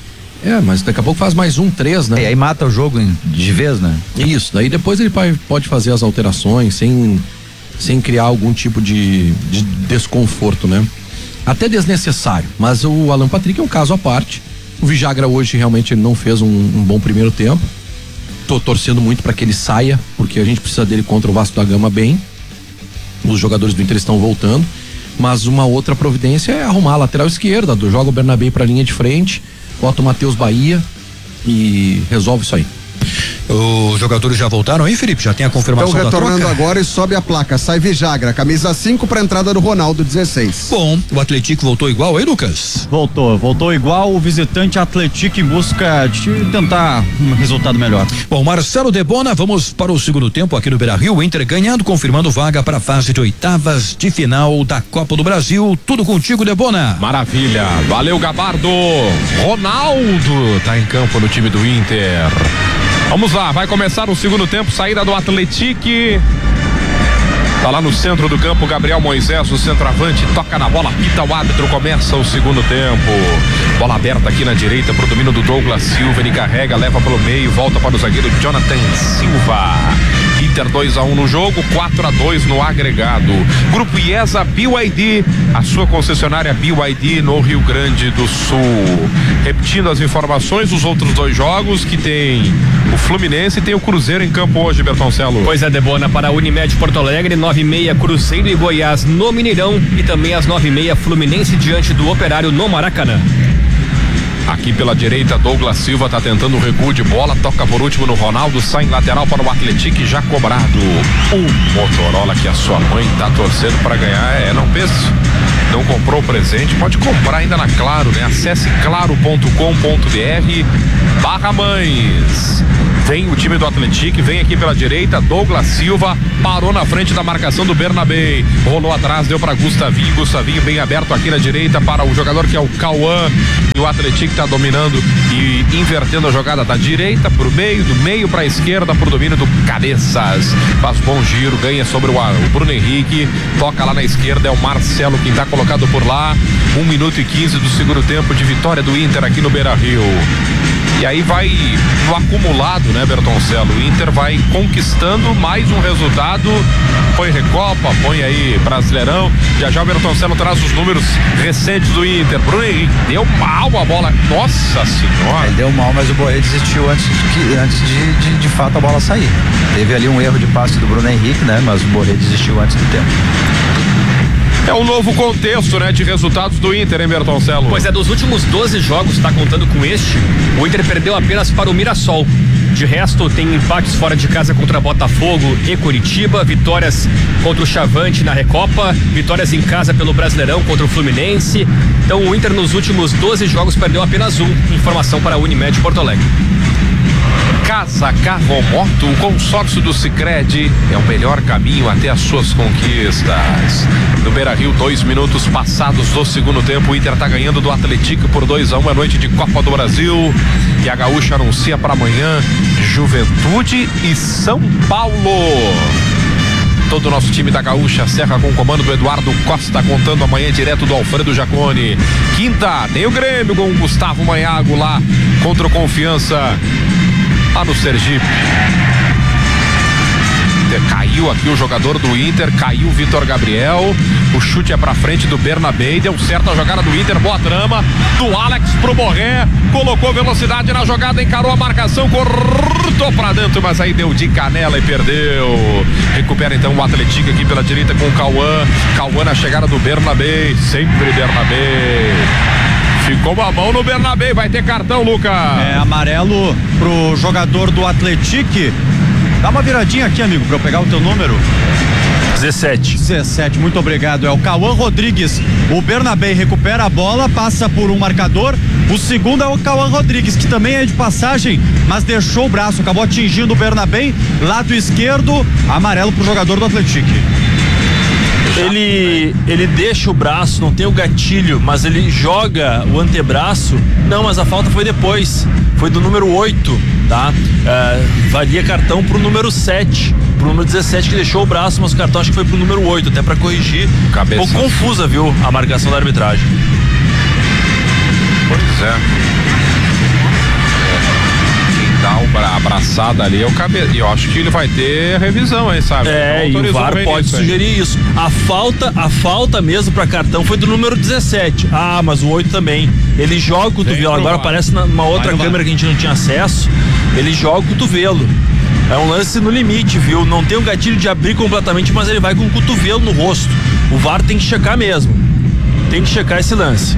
É, mas daqui a pouco faz mais um, três, né? E aí mata o jogo de vez, né? Isso, daí depois ele pode fazer as alterações sem, sem criar algum tipo de, de desconforto, né? Até desnecessário, mas o Alan Patrick é um caso à parte. O Vijagra hoje realmente ele não fez um, um bom primeiro tempo. Tô torcendo muito para que ele saia, porque a gente precisa dele contra o Vasco da Gama bem. Os jogadores do Inter estão voltando, mas uma outra providência é arrumar a lateral esquerda, do joga o Bernabé para a linha de frente, bota o Matheus Bahia e resolve isso aí. Os jogadores já voltaram aí, Felipe? Já tem a confirmação da troca? Estão retornando agora e sobe a placa. Sai Vijagra, camisa cinco para entrada do Ronaldo, dezesseis. Bom, o Atlético voltou igual aí, Lucas? Voltou, voltou igual o visitante Atlético em busca de tentar um resultado melhor. Bom, Marcelo Debona, vamos para o segundo tempo aqui no Beira-Rio. O Inter ganhando, confirmando vaga para a fase de oitavas de final da Copa do Brasil. Tudo contigo, Debona. Maravilha, valeu, Gabardo. Ronaldo tá em campo no time do Inter. Vamos lá, vai começar o segundo tempo, saída do Atlético. Tá lá no centro do campo, Gabriel Moisés, o centroavante, toca na bola, pita o árbitro, começa o segundo tempo. Bola aberta aqui na direita pro domínio do Douglas Silva, ele carrega, leva pelo meio, volta para o zagueiro Jonathan Silva. Inter dois a um no jogo, quatro a dois no agregado. Grupo IESA B Y D, a sua concessionária B Y D no Rio Grande do Sul. Repetindo as informações, os outros dois jogos que tem o Fluminense e tem o Cruzeiro em campo hoje, Bertoncelo. Pois é, Debona, para a Unimed Porto Alegre, nove e meia Cruzeiro e Goiás no Mineirão e também às nove e meia Fluminense diante do Operário no Maracanã. Aqui pela direita, Douglas Silva tá tentando o recuo de bola, toca por último no Ronaldo, sai em lateral para o Atlético, já cobrado. O Motorola que a sua mãe tá torcendo para ganhar, é, não pense, não comprou o presente, pode comprar ainda na Claro, né? Acesse claro ponto com ponto br barra mães. Vem o time do Atlético, vem aqui pela direita, Douglas Silva parou na frente da marcação do Bernabé, rolou atrás, deu para Gustavinho, Gustavinho bem aberto aqui na direita para o jogador que é o Cauã, e o Atlético tá dominando e invertendo a jogada da direita pro meio, do meio pra esquerda pro domínio do Cabeças, faz bom giro, ganha sobre o, o Bruno Henrique, toca lá na esquerda, é o Marcelo quem tá colocado por lá. Um minuto e quinze do segundo tempo de vitória do Inter aqui no Beira-Rio. E aí vai no acumulado, né, Bertoncelo? O Inter vai conquistando mais um resultado. Põe Recopa, põe aí Brasileirão. Já já o Bertoncelo traz os números recentes do Inter. Bruno Henrique deu mal a bola. Nossa senhora. Ele deu mal, mas o Borré desistiu antes, de, antes de, de, de fato, a bola sair. Teve ali um erro de passe do Bruno Henrique, né? Mas o Borré desistiu antes do tempo. É um novo contexto, né, de resultados do Inter, hein, Bertoncelo? Pois é, dos últimos doze jogos, tá contando com este, o Inter perdeu apenas para o Mirassol. De resto, tem empates fora de casa contra Botafogo e Curitiba, vitórias contra o Chavante na Recopa, vitórias em casa pelo Brasileirão contra o Fluminense. Então o Inter nos últimos doze jogos perdeu apenas um. Informação para a Unimed Porto Alegre. Casa, carro ou moto, o consórcio do Sicredi é o melhor caminho até as suas conquistas. No Beira-Rio, dois minutos passados do segundo tempo, o Inter tá ganhando do Atlético por dois a um, a noite de Copa do Brasil. E a Gaúcha anuncia para amanhã Juventude e São Paulo. Todo o nosso time da Gaúcha Serra com o comando do Eduardo Costa, contando amanhã direto do Alfredo Jaconi. Quinta, tem o Grêmio com o Gustavo Maiago lá contra o Confiança lá no Sergipe. Caiu aqui o jogador do Inter, caiu o Vitor Gabriel, o chute é pra frente do Bernabé, deu certo a jogada do Inter, boa trama do Alex pro Borré, colocou velocidade na jogada, encarou a marcação, cortou pra dentro, mas aí deu de canela e perdeu. Recupera então o Atlético aqui pela direita com o Cauã, Cauã na chegada do Bernabé, sempre Bernabé. Ficou uma mão no Bernabé, vai ter cartão, Lucas. É, amarelo pro jogador do Atlético. Dá uma viradinha aqui, amigo, pra eu pegar o teu número. dezessete. dezessete, muito obrigado. É o Cauã Rodrigues. O Bernabé recupera a bola, passa por um marcador. O segundo é o Cauã Rodrigues, que também é de passagem, mas deixou o braço, acabou atingindo o Bernabé. Lado esquerdo, amarelo pro jogador do Atlético. Ele, ele deixa o braço, não tem o gatilho, mas ele joga o antebraço. Não, mas a falta foi depois. Foi do número oito, tá? É, valia cartão pro número sete, pro número dezessete que deixou o braço, mas o cartão acho que foi pro número oito, até pra corrigir. Cabeça. Um pouco confusa, viu, a marcação da arbitragem. Pois é. Dá a abraçada ali é o cabelo. E eu acho que ele vai ter revisão aí, sabe? É, e o V A R pode sugerir isso. A falta, a falta mesmo pra cartão foi do número dezessete. Ah, mas o oito também. Ele joga o cotovelo. Agora aparece numa outra câmera que a gente não tinha acesso. Ele joga o cotovelo. É um lance no limite, viu? Não tem o gatilho de abrir completamente, mas ele vai com o cotovelo no rosto. O V A R tem que checar mesmo. Tem que checar esse lance.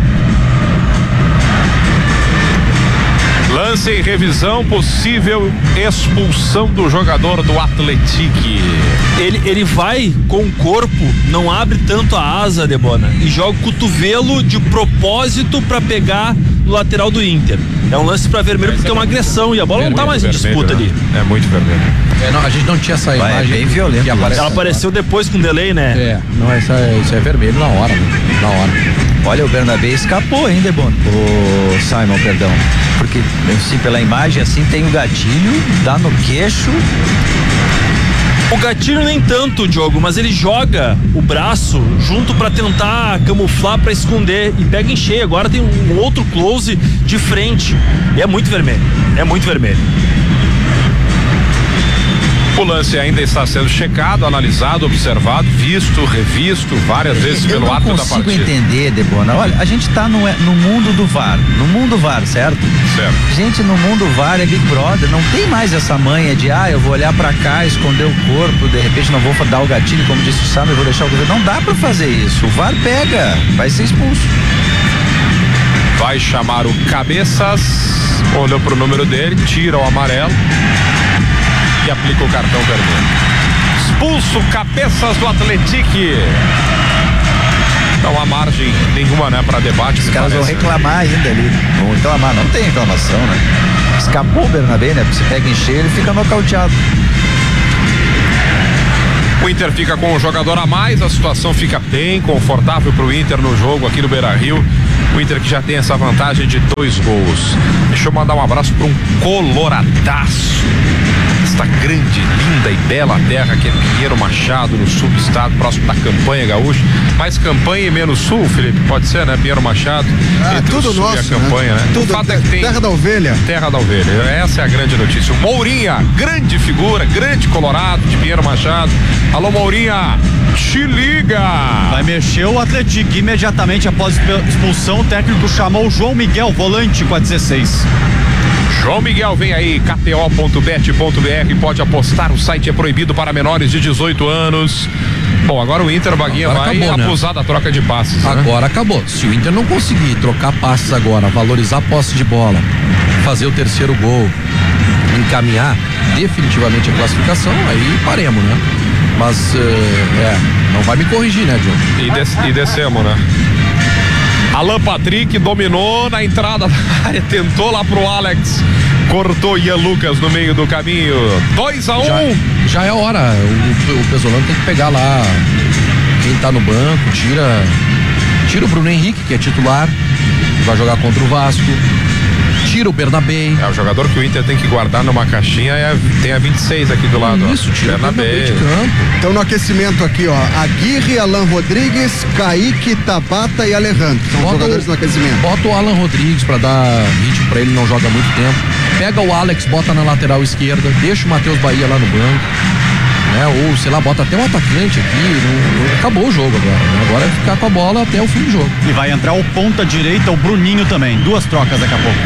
Lance em revisão, possível expulsão do jogador do Atlético. Ele, ele vai com o corpo, não abre tanto a asa, Debona, e joga o cotovelo de propósito pra pegar no lateral do Inter. É um lance pra vermelho porque é uma agressão e a bola vermelho, não tá mais em disputa né? ali. É muito vermelho. É, não, a gente não tinha essa Vai, imagem. É bem violento. Ela apareceu depois com delay, né? É, não, essa, isso é vermelho na hora, né? Na hora. Olha, o Bernabé escapou, hein, Debon? O Simon, perdão. Porque, assim, pela imagem, assim, tem o gatilho, dá no queixo. O Gatilho nem tanto, Diogo, mas ele joga o braço junto pra tentar camuflar, pra esconder e pega em cheio. Agora tem um outro close de frente e é muito vermelho, é muito vermelho. O lance ainda está sendo checado, analisado, observado, visto, revisto várias vezes pelo árbitro da partida. Eu não consigo entender, Debona. Olha, a gente está no, no mundo do V A R, no mundo V A R, certo? Certo. Gente, no mundo V A R é Big Brother, não tem mais essa manha de, ah, eu vou olhar pra cá, esconder o corpo, de repente não vou dar o gatilho, como disse o Sam, eu vou deixar o governo. Não dá pra fazer isso. O V A R pega, vai ser expulso. Vai chamar o Cabeças, olhou pro número dele, tira o amarelo e aplica o cartão vermelho. Expulso Cabeças do Atlético. Não há margem nenhuma, né, para debate. Os caras vão reclamar ainda ali. Vão reclamar, não tem reclamação, né? Escapou o Bernabé, né? Você pega em cheio, ele fica nocauteado. O Inter fica com um jogador a mais, a situação fica bem confortável pro Inter no jogo aqui no Beira-Rio. O Inter que já tem essa vantagem de dois gols. Deixa eu mandar um abraço para um coloradaço. Esta grande, linda e bela terra que é Pinheiro Machado, no sul do estado, próximo da campanha gaúcha. Mais campanha e menos sul, Felipe, pode ser, né? Pinheiro Machado, ah, entre tudo o sul nosso, e a campanha, né? né? Tudo, o fato é que tem terra da ovelha. Terra da ovelha, essa é a grande notícia. O Mourinha, grande figura, grande colorado de Pinheiro Machado. Alô, Mourinha, te liga! Vai mexer o Atlético imediatamente após expulsão. O técnico chamou o João Miguel, volante com a dezesseis. João Miguel, vem aí, K T O ponto bet ponto B R, pode apostar, o site é proibido para menores de dezoito anos. Bom, agora o Inter, Baguinha, agora vai acabou, abusar, né, da troca de passes. Agora né? acabou. Se o Inter não conseguir trocar passes agora, valorizar a posse de bola, fazer o terceiro gol, encaminhar definitivamente a classificação, aí paremos, né? Mas, é, não vai me corrigir, né, Diogo? E, des, e descemos, né? Alan Patrick dominou na entrada da área, tentou lá pro Alex, cortou Ian Lucas no meio do caminho. dois a um. Já, já é hora. O, o Pesolano tem que pegar lá quem tá no banco, tira, tira o Bruno Henrique, que é titular, vai jogar contra o Vasco. Tira o Bernabé. É, o jogador que o Inter tem que guardar numa caixinha é, tem a vinte e seis aqui do lado. Isso, ó. tira Bernabé. o Bernabé de campo. Então no aquecimento aqui, ó, Aguirre, Alan Rodrigues, Kaique, Tabata e Alejandro. São bota os jogadores o, no aquecimento. Bota o Alan Rodrigues pra dar ritmo pra ele, não joga há muito tempo. Pega o Alex, bota na lateral esquerda, deixa o Matheus Bahia lá no banco. Né? Ou, sei lá, bota até um atacante aqui. Não, não, acabou o jogo agora. Né? Agora é ficar com a bola até o fim do jogo. E vai entrar o ponta direita, o Bruninho também. Duas trocas daqui a pouco.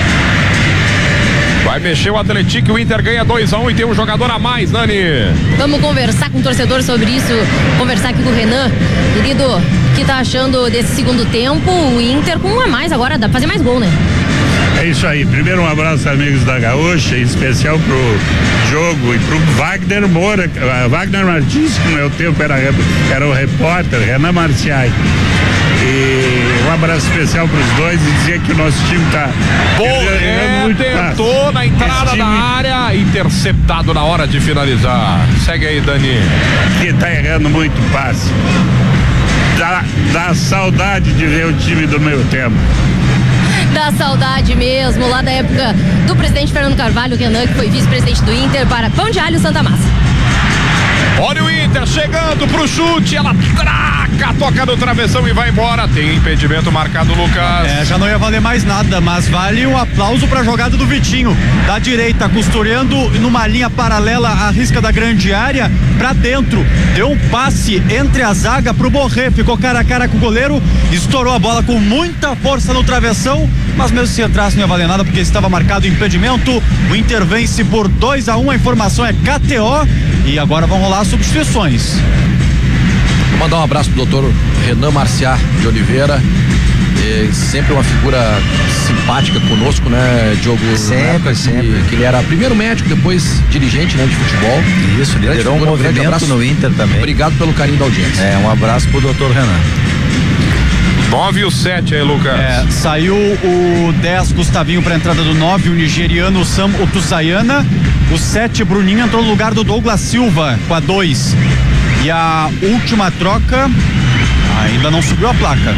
Vai mexer o Atlético, o Inter ganha dois a um um e tem um jogador a mais, Nani. Vamos conversar com o torcedor sobre isso, conversar aqui com o Renan, querido, o que tá achando desse segundo tempo, o Inter com um a mais agora, dá pra fazer mais gol, né? É isso aí, primeiro um abraço amigos da Gaúcha, em especial pro Jogo e pro Wagner Moura, Wagner Martins, que no meu tempo era, era o repórter, Renan Marciai. E um abraço especial para os dois e dizer que o nosso time tá é, muito tentou fácil. Na entrada time... da área, interceptado na hora de finalizar. Segue aí, Dani. Que tá errando muito passe. Dá, dá saudade de ver o time do meu tempo. Dá saudade mesmo, lá da época do presidente Fernando Carvalho, Renan, que foi vice-presidente do Inter, para Pão de Alho Santa Massa. Olha o Inter chegando pro chute, ela traca, toca no travessão e vai embora. Tem impedimento marcado, Lucas. É, já não ia valer mais nada, mas vale um aplauso pra jogada do Vitinho. Da direita, costurando numa linha paralela à risca da grande área, pra dentro. Deu um passe entre a zaga pro Borré, ficou cara a cara com o goleiro, estourou a bola com muita força no travessão, mas mesmo se entrasse não ia valer nada porque estava marcado o impedimento. O Inter vence por dois a um, a informação é K T O e agora vão rolar as substituições. Vou mandar um abraço pro doutor Renan Marciá de Oliveira, é sempre uma figura simpática conosco, né, Diogo? Sempre, sempre. Que, que ele era primeiro médico, depois dirigente, né, de futebol. Isso, liderou um movimento no Inter também. Obrigado pelo carinho da audiência. É, um abraço pro doutor Renan. nove e o sete aí, Lucas. É, saiu o dez, Gustavinho, para a entrada do nove, o nigeriano Sam Otusayana. O sete, Bruninho, entrou no lugar do Douglas Silva, com a dois. E a última troca, ainda não subiu a placa.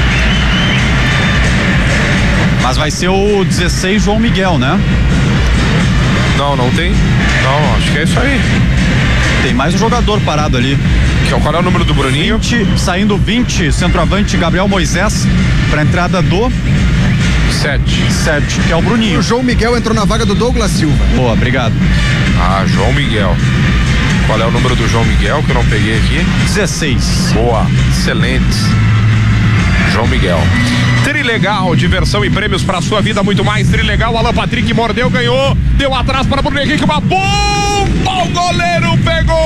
Mas vai ser o dezesseis, João Miguel, né? Não, não tem. Não, acho que é isso aí. Tem mais um jogador parado ali. Que é, qual é o número do Bruninho? vinte, saindo vinte, centroavante Gabriel Moisés, pra entrada do sete. sete, que é o Bruninho. O João Miguel entrou na vaga do Douglas Silva. Boa, obrigado. Ah, João Miguel. Qual é o número do João Miguel que eu não peguei aqui? dezesseis. Boa, excelente. João Miguel. Trilegal, diversão e prêmios pra sua vida, muito mais. Trilegal, Alan Patrick mordeu, ganhou, deu atrás para Bruno Henrique, uma bomba, o goleiro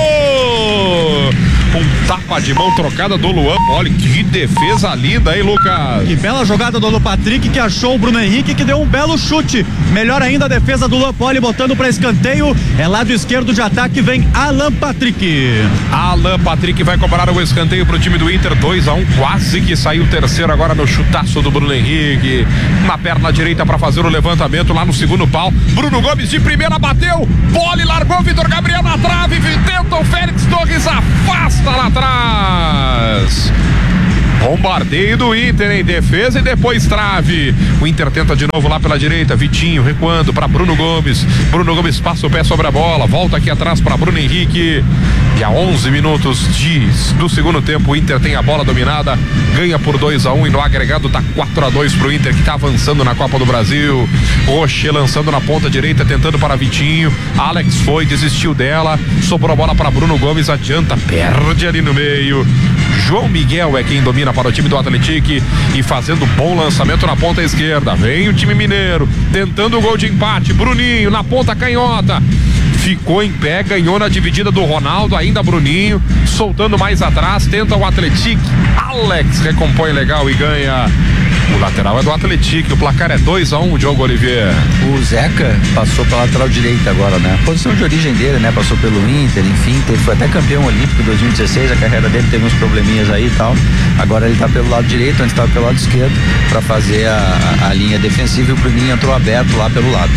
pegou! Um tapa de mão trocada do Luan. Olha que defesa linda aí, Lucas. Que bela jogada do Alan Patrick, que achou o Bruno Henrique, que deu um belo chute. Melhor ainda a defesa do Luan Poli, botando para escanteio. É lado esquerdo de ataque, vem Alan Patrick. Alan Patrick vai cobrar o escanteio pro time do Inter, dois a um, quase que saiu o terceiro agora no chutaço do Bruno Henrique. Na perna direita para fazer o levantamento lá no segundo pau. Bruno Gomes de primeira bateu. Poli largou, Vitor Gabriel na trave. Tenta o Félix Torres, afasta lá atrás. Bombardeio do Inter em defesa e depois trave. O Inter tenta de novo lá pela direita. Vitinho recuando para Bruno Gomes. Bruno Gomes passa o pé sobre a bola. Volta aqui atrás para Bruno Henrique. E a onze minutos de, do segundo tempo, o Inter tem a bola dominada. Ganha por dois a um e no agregado tá quatro a dois pro Inter, que tá avançando na Copa do Brasil. Rocher lançando na ponta direita, tentando para Vitinho. Alex foi, desistiu dela. Sobrou a bola para Bruno Gomes. Adianta, perde ali no meio. João Miguel é quem domina para o time do Atlético e fazendo bom lançamento na ponta esquerda. Vem o time mineiro tentando o gol de empate. Bruninho na ponta canhota. Ficou em pé, ganhou na dividida do Ronaldo, ainda Bruninho, soltando mais atrás, tenta o Atlético. Alex recompõe legal e ganha. O lateral é do Atlético, o placar é dois a um, um, Diogo Oliveira. O Zeca passou pela lateral direita agora, né? Posição de origem dele, né? Passou pelo Inter, enfim, teve, foi até campeão olímpico em dois mil e dezesseis, a carreira dele teve uns probleminhas aí e tal. Agora ele tá pelo lado direito, antes estava pelo lado esquerdo, para fazer a, a, a linha defensiva, e o Bruninho entrou aberto lá pelo lado.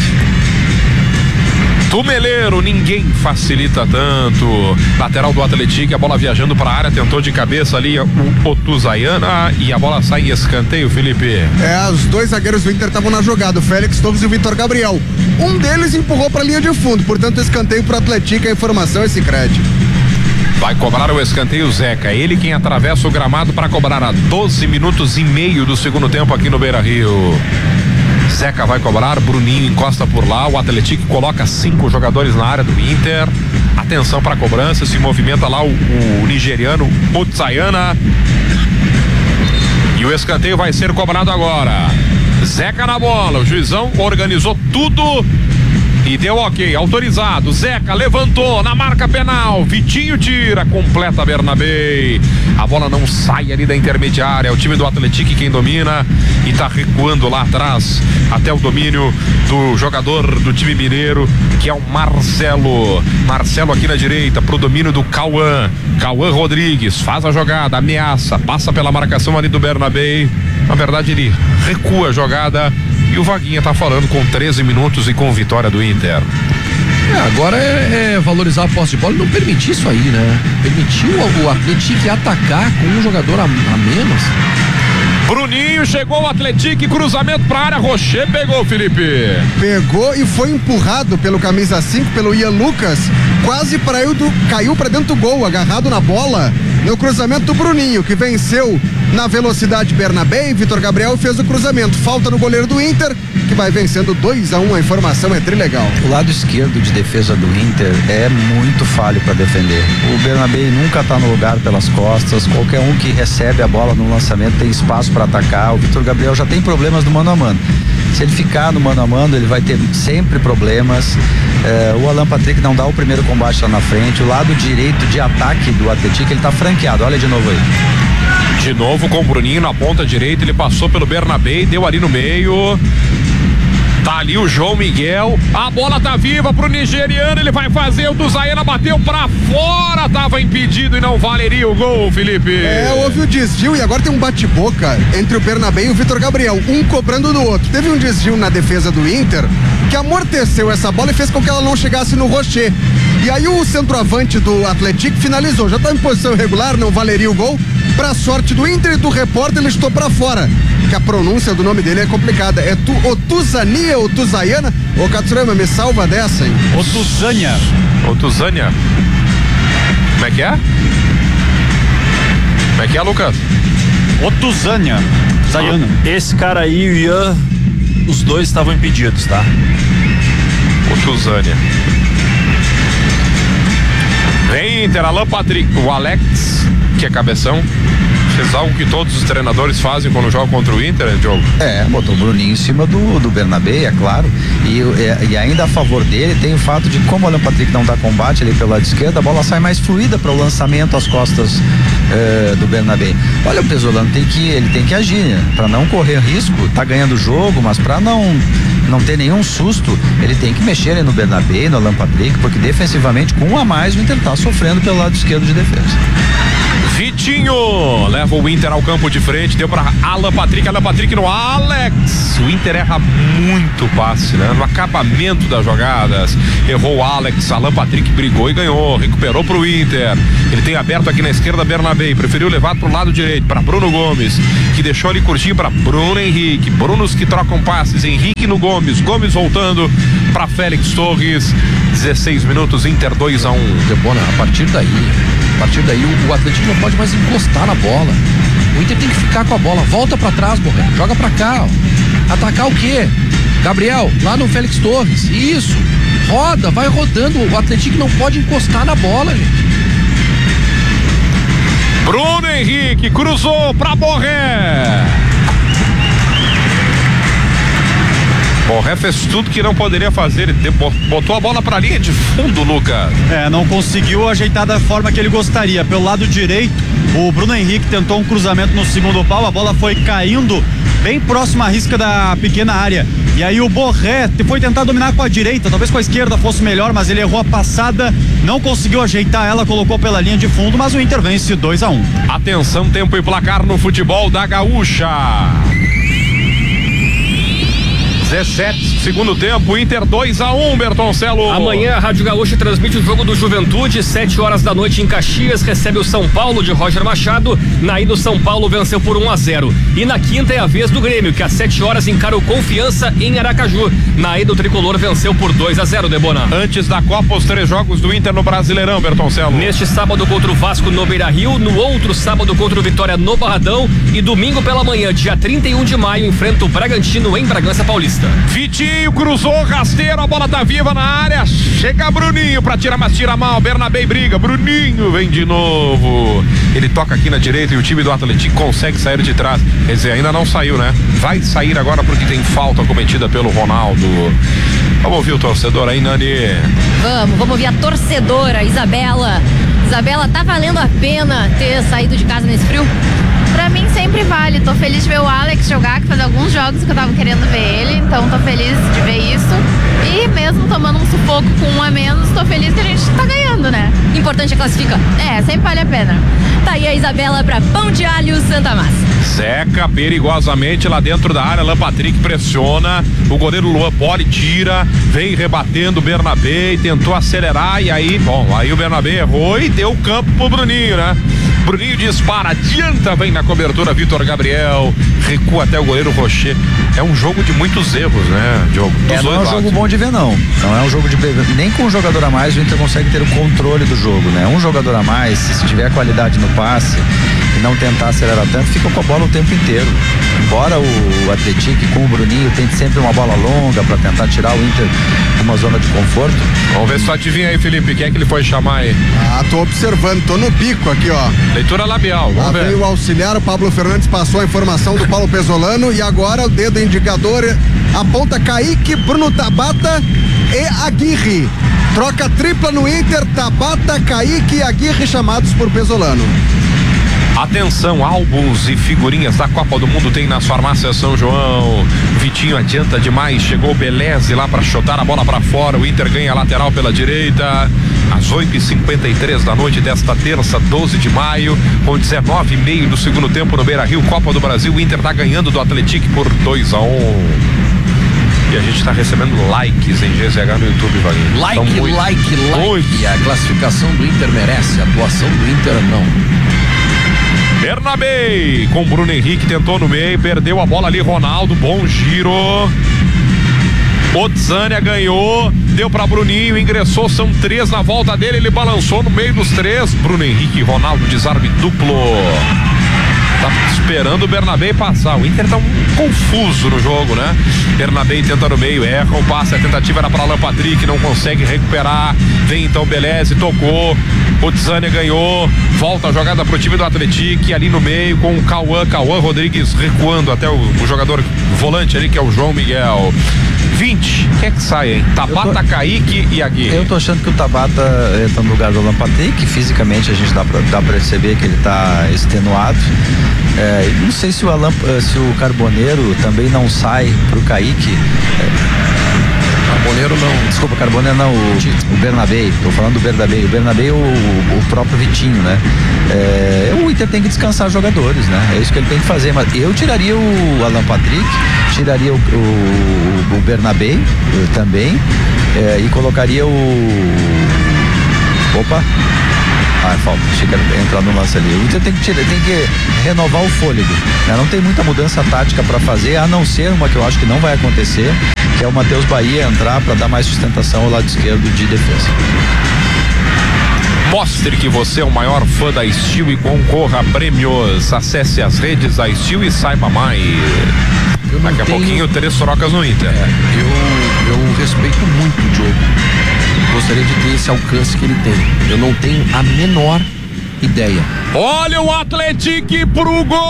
Tumeleiro, ninguém facilita tanto. Lateral do Atlético, a bola viajando para a área, tentou de cabeça ali o Otuzaiana e a bola sai em escanteio, Felipe. É, os dois zagueiros do Inter estavam na jogada, o Félix Torres e o Vitor Gabriel. Um deles empurrou para a linha de fundo, portanto escanteio para o Atlético, a informação é esse crédito. Vai cobrar o escanteio Zeca, ele quem atravessa o gramado para cobrar a doze minutos e meio do segundo tempo aqui no Beira-Rio. Zeca vai cobrar, Bruninho encosta por lá, o Atlético coloca cinco jogadores na área do Inter. Atenção para a cobrança, se movimenta lá o, o nigeriano Otsayana. E o escanteio vai ser cobrado agora. Zeca na bola, o juizão organizou tudo e deu ok, autorizado. Zeca levantou na marca penal, Vitinho tira, completa Bernabé. A bola não sai ali da intermediária, é o time do Atlético quem domina e tá recuando lá atrás até o domínio do jogador do time mineiro, que é o Marcelo. Marcelo aqui na direita pro domínio do Cauã. Cauã Rodrigues faz a jogada, ameaça, passa pela marcação ali do Bernabé. Na verdade ele recua a jogada. E o Vaguinha tá falando com treze minutos e com vitória do Inter. É, agora é, é valorizar a posse de bola e não permitir isso aí, né? Permitiu o, o Atlético atacar com um jogador a, a menos. Bruninho chegou o Atlético, cruzamento pra área, Rocher pegou, Felipe. Pegou e foi empurrado pelo camisa cinco, pelo Ian Lucas, quase para do, caiu para dentro do gol, agarrado na bola, no cruzamento do Bruninho, que venceu na velocidade Bernabé, e Vitor Gabriel fez o cruzamento. Falta no goleiro do Inter, que vai vencendo dois a um, a informação é trilegal. O lado esquerdo de defesa do Inter é muito falho para defender. O Bernabé nunca tá no lugar pelas costas, qualquer um que recebe a bola no lançamento tem espaço para atacar. O Vitor Gabriel já tem problemas no mano a mano. Se ele ficar no mano a mano, ele vai ter sempre problemas. É, o Alan Patrick não dá o primeiro combate lá na frente. O lado direito de ataque do Atlético, ele tá franqueado. Olha de novo aí. De novo com o Bruninho na ponta direita, ele passou pelo Bernabé e deu ali no meio. Tá ali o João Miguel, a bola tá viva pro nigeriano, ele vai fazer, o Duzaena bateu pra fora, tava impedido e não valeria o gol, Felipe. É, houve o desvio e agora tem um bate-boca entre o Bernabé e o Vitor Gabriel, um cobrando do outro. Teve um desvio na defesa do Inter que amorteceu essa bola e fez com que ela não chegasse no Rocher. E aí o centroavante do Atlético finalizou, já tá em posição irregular, não valeria o gol. Pra sorte do Inter e do repórter, ele estou pra fora, que a pronúncia do nome dele é complicada. É tu, Otuzania, Otuzaiana. Ô Katsurama, me salva dessa, hein? Otuzânia. Otuzânia. Como é que é? Como é que é, Lucas? Otuzânia. Zayana. Esse cara aí, o Ian, os dois estavam impedidos, tá? Otuzânia. Vem Inter, Alan Patrick, o Alex, que é cabeção. Fez algo que todos os treinadores fazem quando jogam contra o Inter, né, Diogo? É, botou o Bruninho em cima do, do Bernabé, é claro. E, e, e ainda a favor dele tem o fato de, como o Alan Patrick não dá combate ali pelo lado esquerdo, a bola sai mais fluida para o lançamento às costas eh, do Bernabé. Olha, o Pesolano tem que, ele tem que agir, né? Para não correr risco, tá ganhando o jogo, mas para não não ter nenhum susto, ele tem que mexer ali no Bernabé, no Alan Patrick, porque defensivamente, com um a mais, o Inter tá sofrendo pelo lado esquerdo de defesa. Vitinho leva o Inter ao campo de frente, deu para Alan Patrick, Alan Patrick no Alex. O Inter erra muito passe, né? No acabamento das jogadas, errou o Alex, Alan Patrick brigou e ganhou, recuperou pro Inter. Ele tem aberto aqui na esquerda Bernabé, preferiu levar pro lado direito para Bruno Gomes, que deixou ali curtinho para Bruno Henrique. Brunos que trocam passes, Henrique no Gomes, Gomes voltando para Félix Torres. dezesseis minutos, Inter dois a um. Debona, a partir daí, a partir daí o, o Atlético não pode mais encostar na bola. O Inter tem que ficar com a bola, volta pra trás, Borré, joga pra cá, ó. Atacar o quê? Gabriel, lá no Félix Torres, isso, roda, vai rodando, o Atlético não pode encostar na bola, gente. Bruno Henrique cruzou pra Borré. Borré fez tudo que não poderia fazer, ele botou a bola pra linha de fundo, Lucas. É, não conseguiu ajeitar da forma que ele gostaria. Pelo lado direito, o Bruno Henrique tentou um cruzamento no segundo pau, a bola foi caindo bem próxima à risca da pequena área. E aí o Borré foi tentar dominar com a direita, talvez com a esquerda fosse melhor, mas ele errou a passada, não conseguiu ajeitar ela, colocou pela linha de fundo, mas o Inter vence dois a um. Atenção, tempo e placar no futebol da Gaúcha. dezessete, segundo tempo, Inter dois a um, Bertoncelo. Amanhã a Rádio Gaúcha transmite o jogo do Juventude, sete horas da noite em Caxias, recebe o São Paulo de Roger Machado. Na ida o São Paulo venceu por um a zero. E na quinta é a vez do Grêmio, que às sete horas encara o Confiança em Aracaju. Na ida o Tricolor venceu por dois a zero, Debona. Antes da Copa, os três jogos do Inter no Brasileirão, Bertoncelo. Neste sábado contra o Vasco no Beira-Rio, no outro sábado contra o Vitória no Barradão e domingo pela manhã, dia trinta e um de maio, enfrenta o Bragantino em Bragança Paulista. Vitinho cruzou, rasteiro, a bola tá viva na área, chega Bruninho pra tirar, mas tira mal, Bernabé briga, Bruninho vem de novo, ele toca aqui na direita e o time do Atlético consegue sair de trás, quer dizer, ainda não saiu, né? Vai sair agora porque tem falta cometida pelo Ronaldo. Vamos ouvir o torcedor aí, Nani. Vamos, vamos ouvir a torcedora, Isabela. Isabela, tá valendo a pena ter saído de casa nesse frio? Pra mim sempre vale, tô feliz de ver o Alex jogar, que faz alguns jogos que eu tava querendo ver ele, então tô feliz de ver isso. E mesmo tomando um sufoco com um a menos, tô feliz que a gente tá ganhando, né? Importante é classificar. É, sempre vale a pena. Tá aí a Isabela pra Pão de Alho Santa Massa. Seca perigosamente lá dentro da área, Alan Patrick pressiona, o goleiro Luan Poli tira, vem rebatendo o Bernabé, tentou acelerar e aí, bom, aí o Bernabé errou e deu campo pro Bruninho, né? Bruninho dispara, adianta, vem na cobertura Vitor Gabriel, recua até o goleiro Rocher. É um jogo de muitos erros, né, Diogo? É, não é um jogo bom de ver, não. Não é um jogo de nem com um jogador a mais o Inter consegue ter o controle do jogo, né? Um jogador a mais, se tiver qualidade no passe e não tentar acelerar tanto, fica com a bola o tempo inteiro. Embora o Atlético com o Bruninho tente sempre uma bola longa para tentar tirar o Inter de uma zona de conforto. Vamos ver se tu adivinha aí, Felipe, quem é que ele foi chamar aí? Ah, tô observando, tô no bico aqui, ó. Leitura labial, vamos Lá ver. veio o auxiliar, o Pablo Fernandes passou a informação do Paulo Pesolano e agora o dedo indicador aponta Kaique, Bruno Tabata e Aguirre. Troca tripla no Inter, Tabata, Kaique e Aguirre chamados por Pesolano. Atenção, álbuns e figurinhas da Copa do Mundo tem nas farmácias São João. Vitinho adianta demais, chegou o Beleze lá para chutar a bola para fora. O Inter ganha a lateral pela direita. Às oito e cinquenta e três da noite desta terça, doze de maio, com dezenove e meio do segundo tempo no Beira-Rio, Copa do Brasil. O Inter tá ganhando do Atlético por dois a um. E a gente tá recebendo likes em G Z H no YouTube, Vaguinho. Like, então, muito, like, like. muito. A classificação do Inter merece, a atuação do Inter não. Bernabé com Bruno Henrique, tentou no meio, perdeu a bola ali, Ronaldo, bom giro. Otzânia ganhou, deu pra Bruninho, ingressou, são três na volta dele, ele balançou no meio dos três. Bruno Henrique e Ronaldo, desarme duplo. Tá esperando o Bernabé passar. O Inter tá um confuso no jogo, né? Bernabé tenta no meio, erra o passe, a tentativa era pra Alan Patrick, não consegue recuperar. Vem então Beleze, tocou. Otzânia ganhou, volta a jogada pro time do Atlético, ali no meio com o Cauã, Cauã Rodrigues recuando até o, o jogador volante ali, que é o João Miguel. vinte, quem é que sai, hein? Tabata, tô, Kaique e Aguirre. Eu tô achando que o Tabata eh, tá no lugar do Alan Patrick, fisicamente a gente dá pra, dá pra perceber que ele tá extenuado. É, não sei se o Alan, se o Carboneiro também não sai pro Kaique. É, Carboneiro não. Desculpa, Carboneiro não, o, o Bernabé, tô falando do Bernabé. O Bernabé o, o próprio Vitinho, né? É, o Inter tem que descansar jogadores, né? É isso que ele tem que fazer, mas eu tiraria o Alan Patrick, tiraria o, o, o Bernabé também, é, e colocaria o... Opa! Ah, falta, achei que ia entrar no lance ali. O Inter tem que, tirar, tem que renovar o fôlego, né? Não tem muita mudança tática para fazer, a não ser uma que eu acho que não vai acontecer, que é o Matheus Bahia entrar para dar mais sustentação ao lado esquerdo de defesa. Mostre que você é o maior fã da Steel e concorra a prêmios. Acesse as redes da Steel e saiba mais. Daqui a tenho... pouquinho, três trocas no Inter. É, eu, eu respeito muito o Diogo. Gostaria de ter esse alcance que ele tem. Eu não tenho a menor ideia. Olha o Atlético pro gol!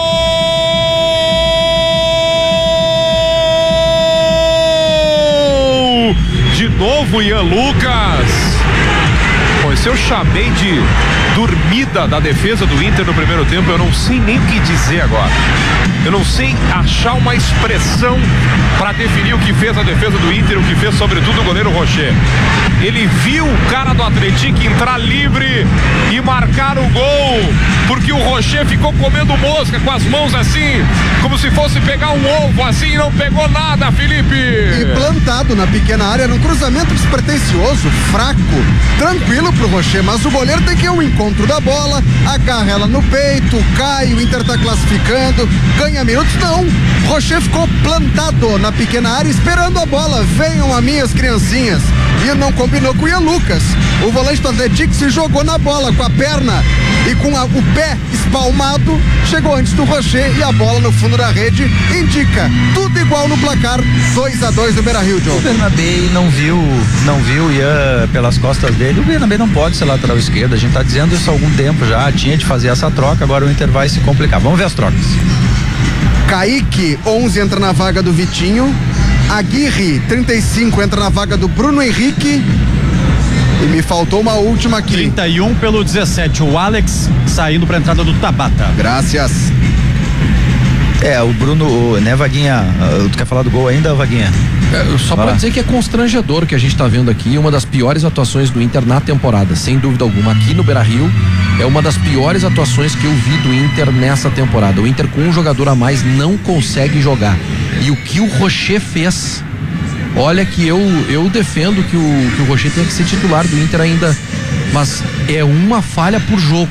De novo, Ian Lucas. Pois se eu chamei de dormida da defesa do Inter no primeiro tempo, eu não sei nem o que dizer agora. Eu não sei achar uma expressão para definir o que fez a defesa do Inter, o que fez sobretudo o goleiro Rocher. Ele viu o cara do Atlético entrar livre e marcar o gol, porque o Rocher ficou comendo mosca com as mãos assim, como se fosse pegar um ovo assim, e não pegou nada, Felipe. E plantado na pequena área, num cruzamento despretensioso, fraco, tranquilo pro Rocher, mas o goleiro tem que ir ao encontro da bola, agarra ela no peito, cai, o Inter tá classificando, ganha minutos, não. Rocher ficou plantado na pequena área esperando a bola. Venham a minhas criancinhas. E não combinou com o Ian Lucas. O volante do Atlético se jogou na bola com a perna e com a, o pé espalmado, chegou antes do Rocher e a bola no fundo da rede indica tudo igual no placar, dois a dois no Beira-Rio, John. O Bernabé não viu, não viu o Ian pelas costas dele. O Bernabé não pode ser lateral esquerdo, a gente tá dizendo isso há algum tempo já, tinha de fazer essa troca, agora o Inter vai se complicar. Vamos ver as trocas. Kaique, onze, entra na vaga do Vitinho. Aguirre, trinta e cinco, entra na vaga do Bruno Henrique. E me faltou uma última aqui. trinta e um pelo dezessete, o Alex saindo pra entrada do Tabata. Graças. É, o Bruno, o, né, Vaguinha? Tu quer falar do gol ainda, Vaguinha? É, só pra dizer que é constrangedor o que a gente tá vendo aqui, uma das piores atuações do Inter na temporada, sem dúvida alguma. Aqui no Beira-Rio é uma das piores atuações que eu vi do Inter nessa temporada. O Inter com um jogador a mais não consegue jogar. E o que o Rocher fez, olha que eu eu defendo que o, que o Rocher tenha que ser titular do Inter ainda, mas é uma falha por jogo.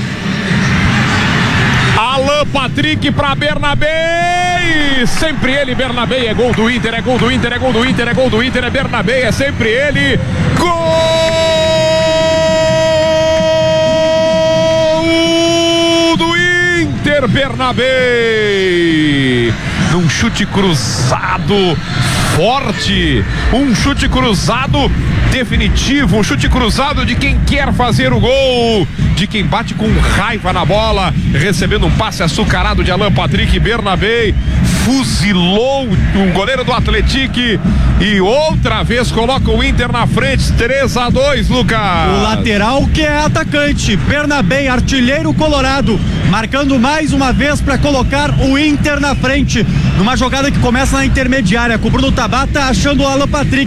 Alan Patrick pra Bernabé, sempre ele, Bernabé, é gol do Inter, é gol do Inter, é gol do Inter, é gol do Inter, é Bernabé, é sempre ele, gol do Inter, Bernabé, num chute cruzado forte, um chute cruzado definitivo, um chute cruzado de quem quer fazer o gol, de quem bate com raiva na bola, recebendo um passe açucarado de Alan Patrick. Bernabé fuzilou o goleiro do Atlético e outra vez coloca o Inter na frente, três a dois, Lucas. O lateral que é atacante, Bernabé, artilheiro colorado, marcando mais uma vez para colocar o Inter na frente, numa jogada que começa na intermediária, com o Bruno Tabata achando o Alan Patrick.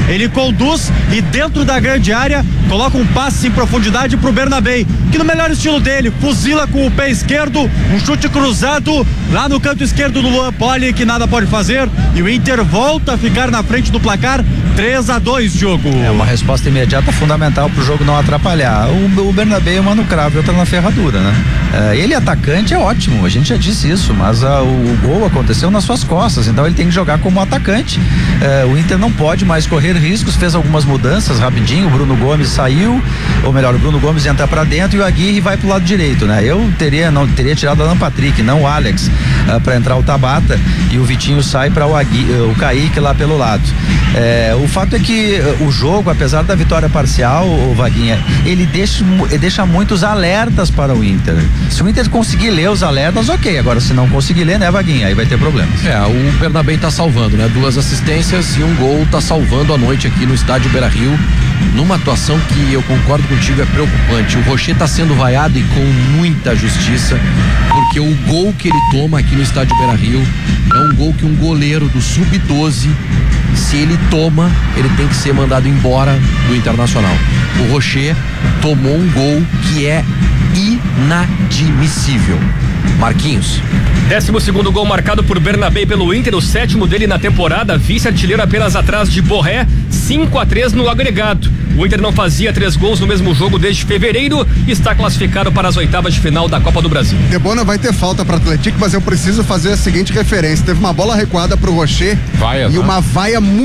ele conduz e dentro da grande área coloca um passe em profundidade pro Bernabei, que no melhor estilo dele, fuzila com o pé esquerdo, um chute cruzado lá no canto esquerdo do Luan Poli, que nada pode fazer, e o Inter volta a ficar na frente do placar, três a dois, Diogo. É uma resposta imediata fundamental pro jogo não atrapalhar. O, o Bernabei é um mano cravo, outra na ferradura, né? É, ele atacante é ótimo, a gente já disse isso, mas a, o, o gol aconteceu nas suas costas, então ele tem que jogar como atacante. É, o Inter não pode mais correr riscos, fez algumas mudanças rapidinho, o Bruno Gomes saiu, ou melhor, o Bruno Gomes entra pra dentro e o Aguirre vai pro lado direito, né? Eu teria, não, teria tirado o Alan Patrick, não o Alex, uh, pra entrar o Tabata, e o Vitinho sai pra o, Agui, uh, o Kaique lá pelo lado. É, o fato é que uh, o jogo, apesar da vitória parcial, o Vaguinha, ele deixa, deixa muitos alertas para o Inter. Se o Inter conseguir ler os alertas, ok. Agora, se não conseguir ler, né, Vaguinha? Aí vai ter problemas. É, o Bernabei tá salvando, né? Duas assistências e um gol tá salvando a noite aqui no estádio Beira-Rio, numa atuação que eu concordo contigo, é preocupante. O Rocher tá sendo vaiado e com muita justiça, porque o gol que ele toma aqui no estádio Beira-Rio é um gol que um goleiro do sub doze, se ele toma, ele tem que ser mandado embora do Internacional. O Rocher tomou um gol que é inadmissível. Marquinhos. Décimo segundo gol marcado por Bernabei pelo Inter, o sétimo dele na temporada, vice-artilheiro apenas atrás de Borré, cinco a três no agregado. O Inter não fazia três gols no mesmo jogo desde fevereiro e está classificado para as oitavas de final da Copa do Brasil. Debona vai ter falta para Atlético, mas eu preciso fazer a seguinte referência. Teve uma bola recuada pro Rocher vaia, e não. uma vaia muito